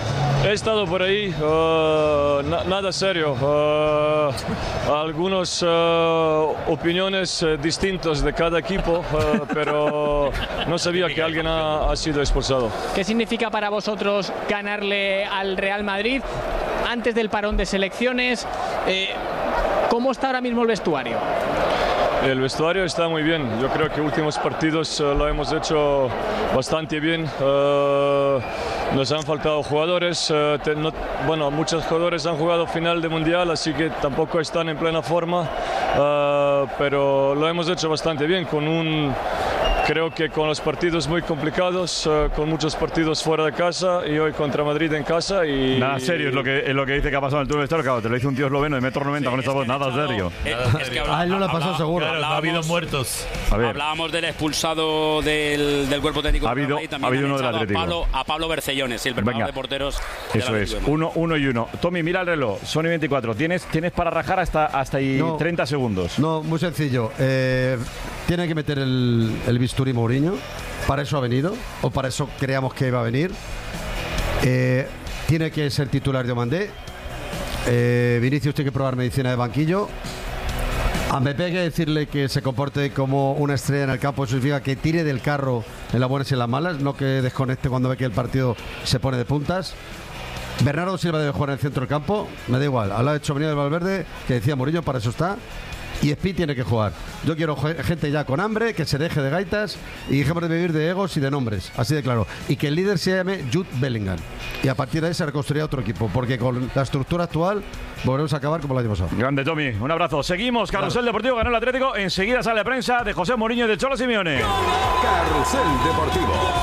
He estado por ahí, uh, na- nada serio. Uh, algunas uh, opiniones uh, distintas de cada equipo, uh, pero no sabía que alguien ha, ha sido expulsado. ¿Qué significa para vosotros ganarle al Real Madrid antes del parón de selecciones? Eh, ¿Cómo está ahora mismo el vestuario? El vestuario está muy bien. Yo creo que últimos partidos uh, lo hemos hecho bastante bien. Uh, nos han faltado jugadores. Uh, te, no, bueno, muchos jugadores han jugado final de mundial, así que tampoco están en plena forma. Uh, pero lo hemos hecho bastante bien con un. Creo que con los partidos muy complicados, uh, con muchos partidos fuera de casa y hoy contra Madrid en casa. Y nada serio es lo que, es lo que dice que ha pasado en el túnel de vestuario. Claro, te lo dice un tío esloveno de metro noventa sí, con esta voz. Nada serio. Es que habla, a él no le ha pasado seguro. Claro, no ha habido muertos. A ver. Hablábamos del expulsado del, del cuerpo técnico. Ha habido, Madrid, ha habido uno del Atlético. A Pablo, a Pablo Bercellones, el preparador de porteros. Eso es, uno, uno y uno. Tommy, mira el reloj, son y veinticuatro. ¿Tienes, tienes para rajar hasta, hasta ahí no, treinta segundos. No, muy sencillo. Eh, tiene que meter el, el bisturí Mourinho. Para eso ha venido, o para eso creíamos que iba a venir. Eh, tiene que ser titular de Diomandé. Eh, Vinicius tiene que probar medicina de banquillo. A Mbappé hay que decirle que se comporte como una estrella en el campo. Eso significa que tire del carro en las buenas y en las malas, no que desconecte cuando ve que el partido se pone de puntas. Bernardo Silva debe jugar en el centro del campo. Me da igual, al lado de Tchouaméni, del Valverde, que decía Mourinho, para eso está. Y Speed tiene que jugar. Yo quiero gente ya con hambre, que se deje de gaitas y dejemos de vivir de egos y de nombres, así de claro. Y que el líder se llame Jude Bellingham. Y a partir de ahí se reconstruirá otro equipo, porque con la estructura actual volveremos a acabar como el año pasado. Grande, Tommy, un abrazo. Seguimos, Carrusel Deportivo ganó el Atlético. Enseguida sale prensa de José Mourinho y de Cholo Simeone. Carrusel Deportivo.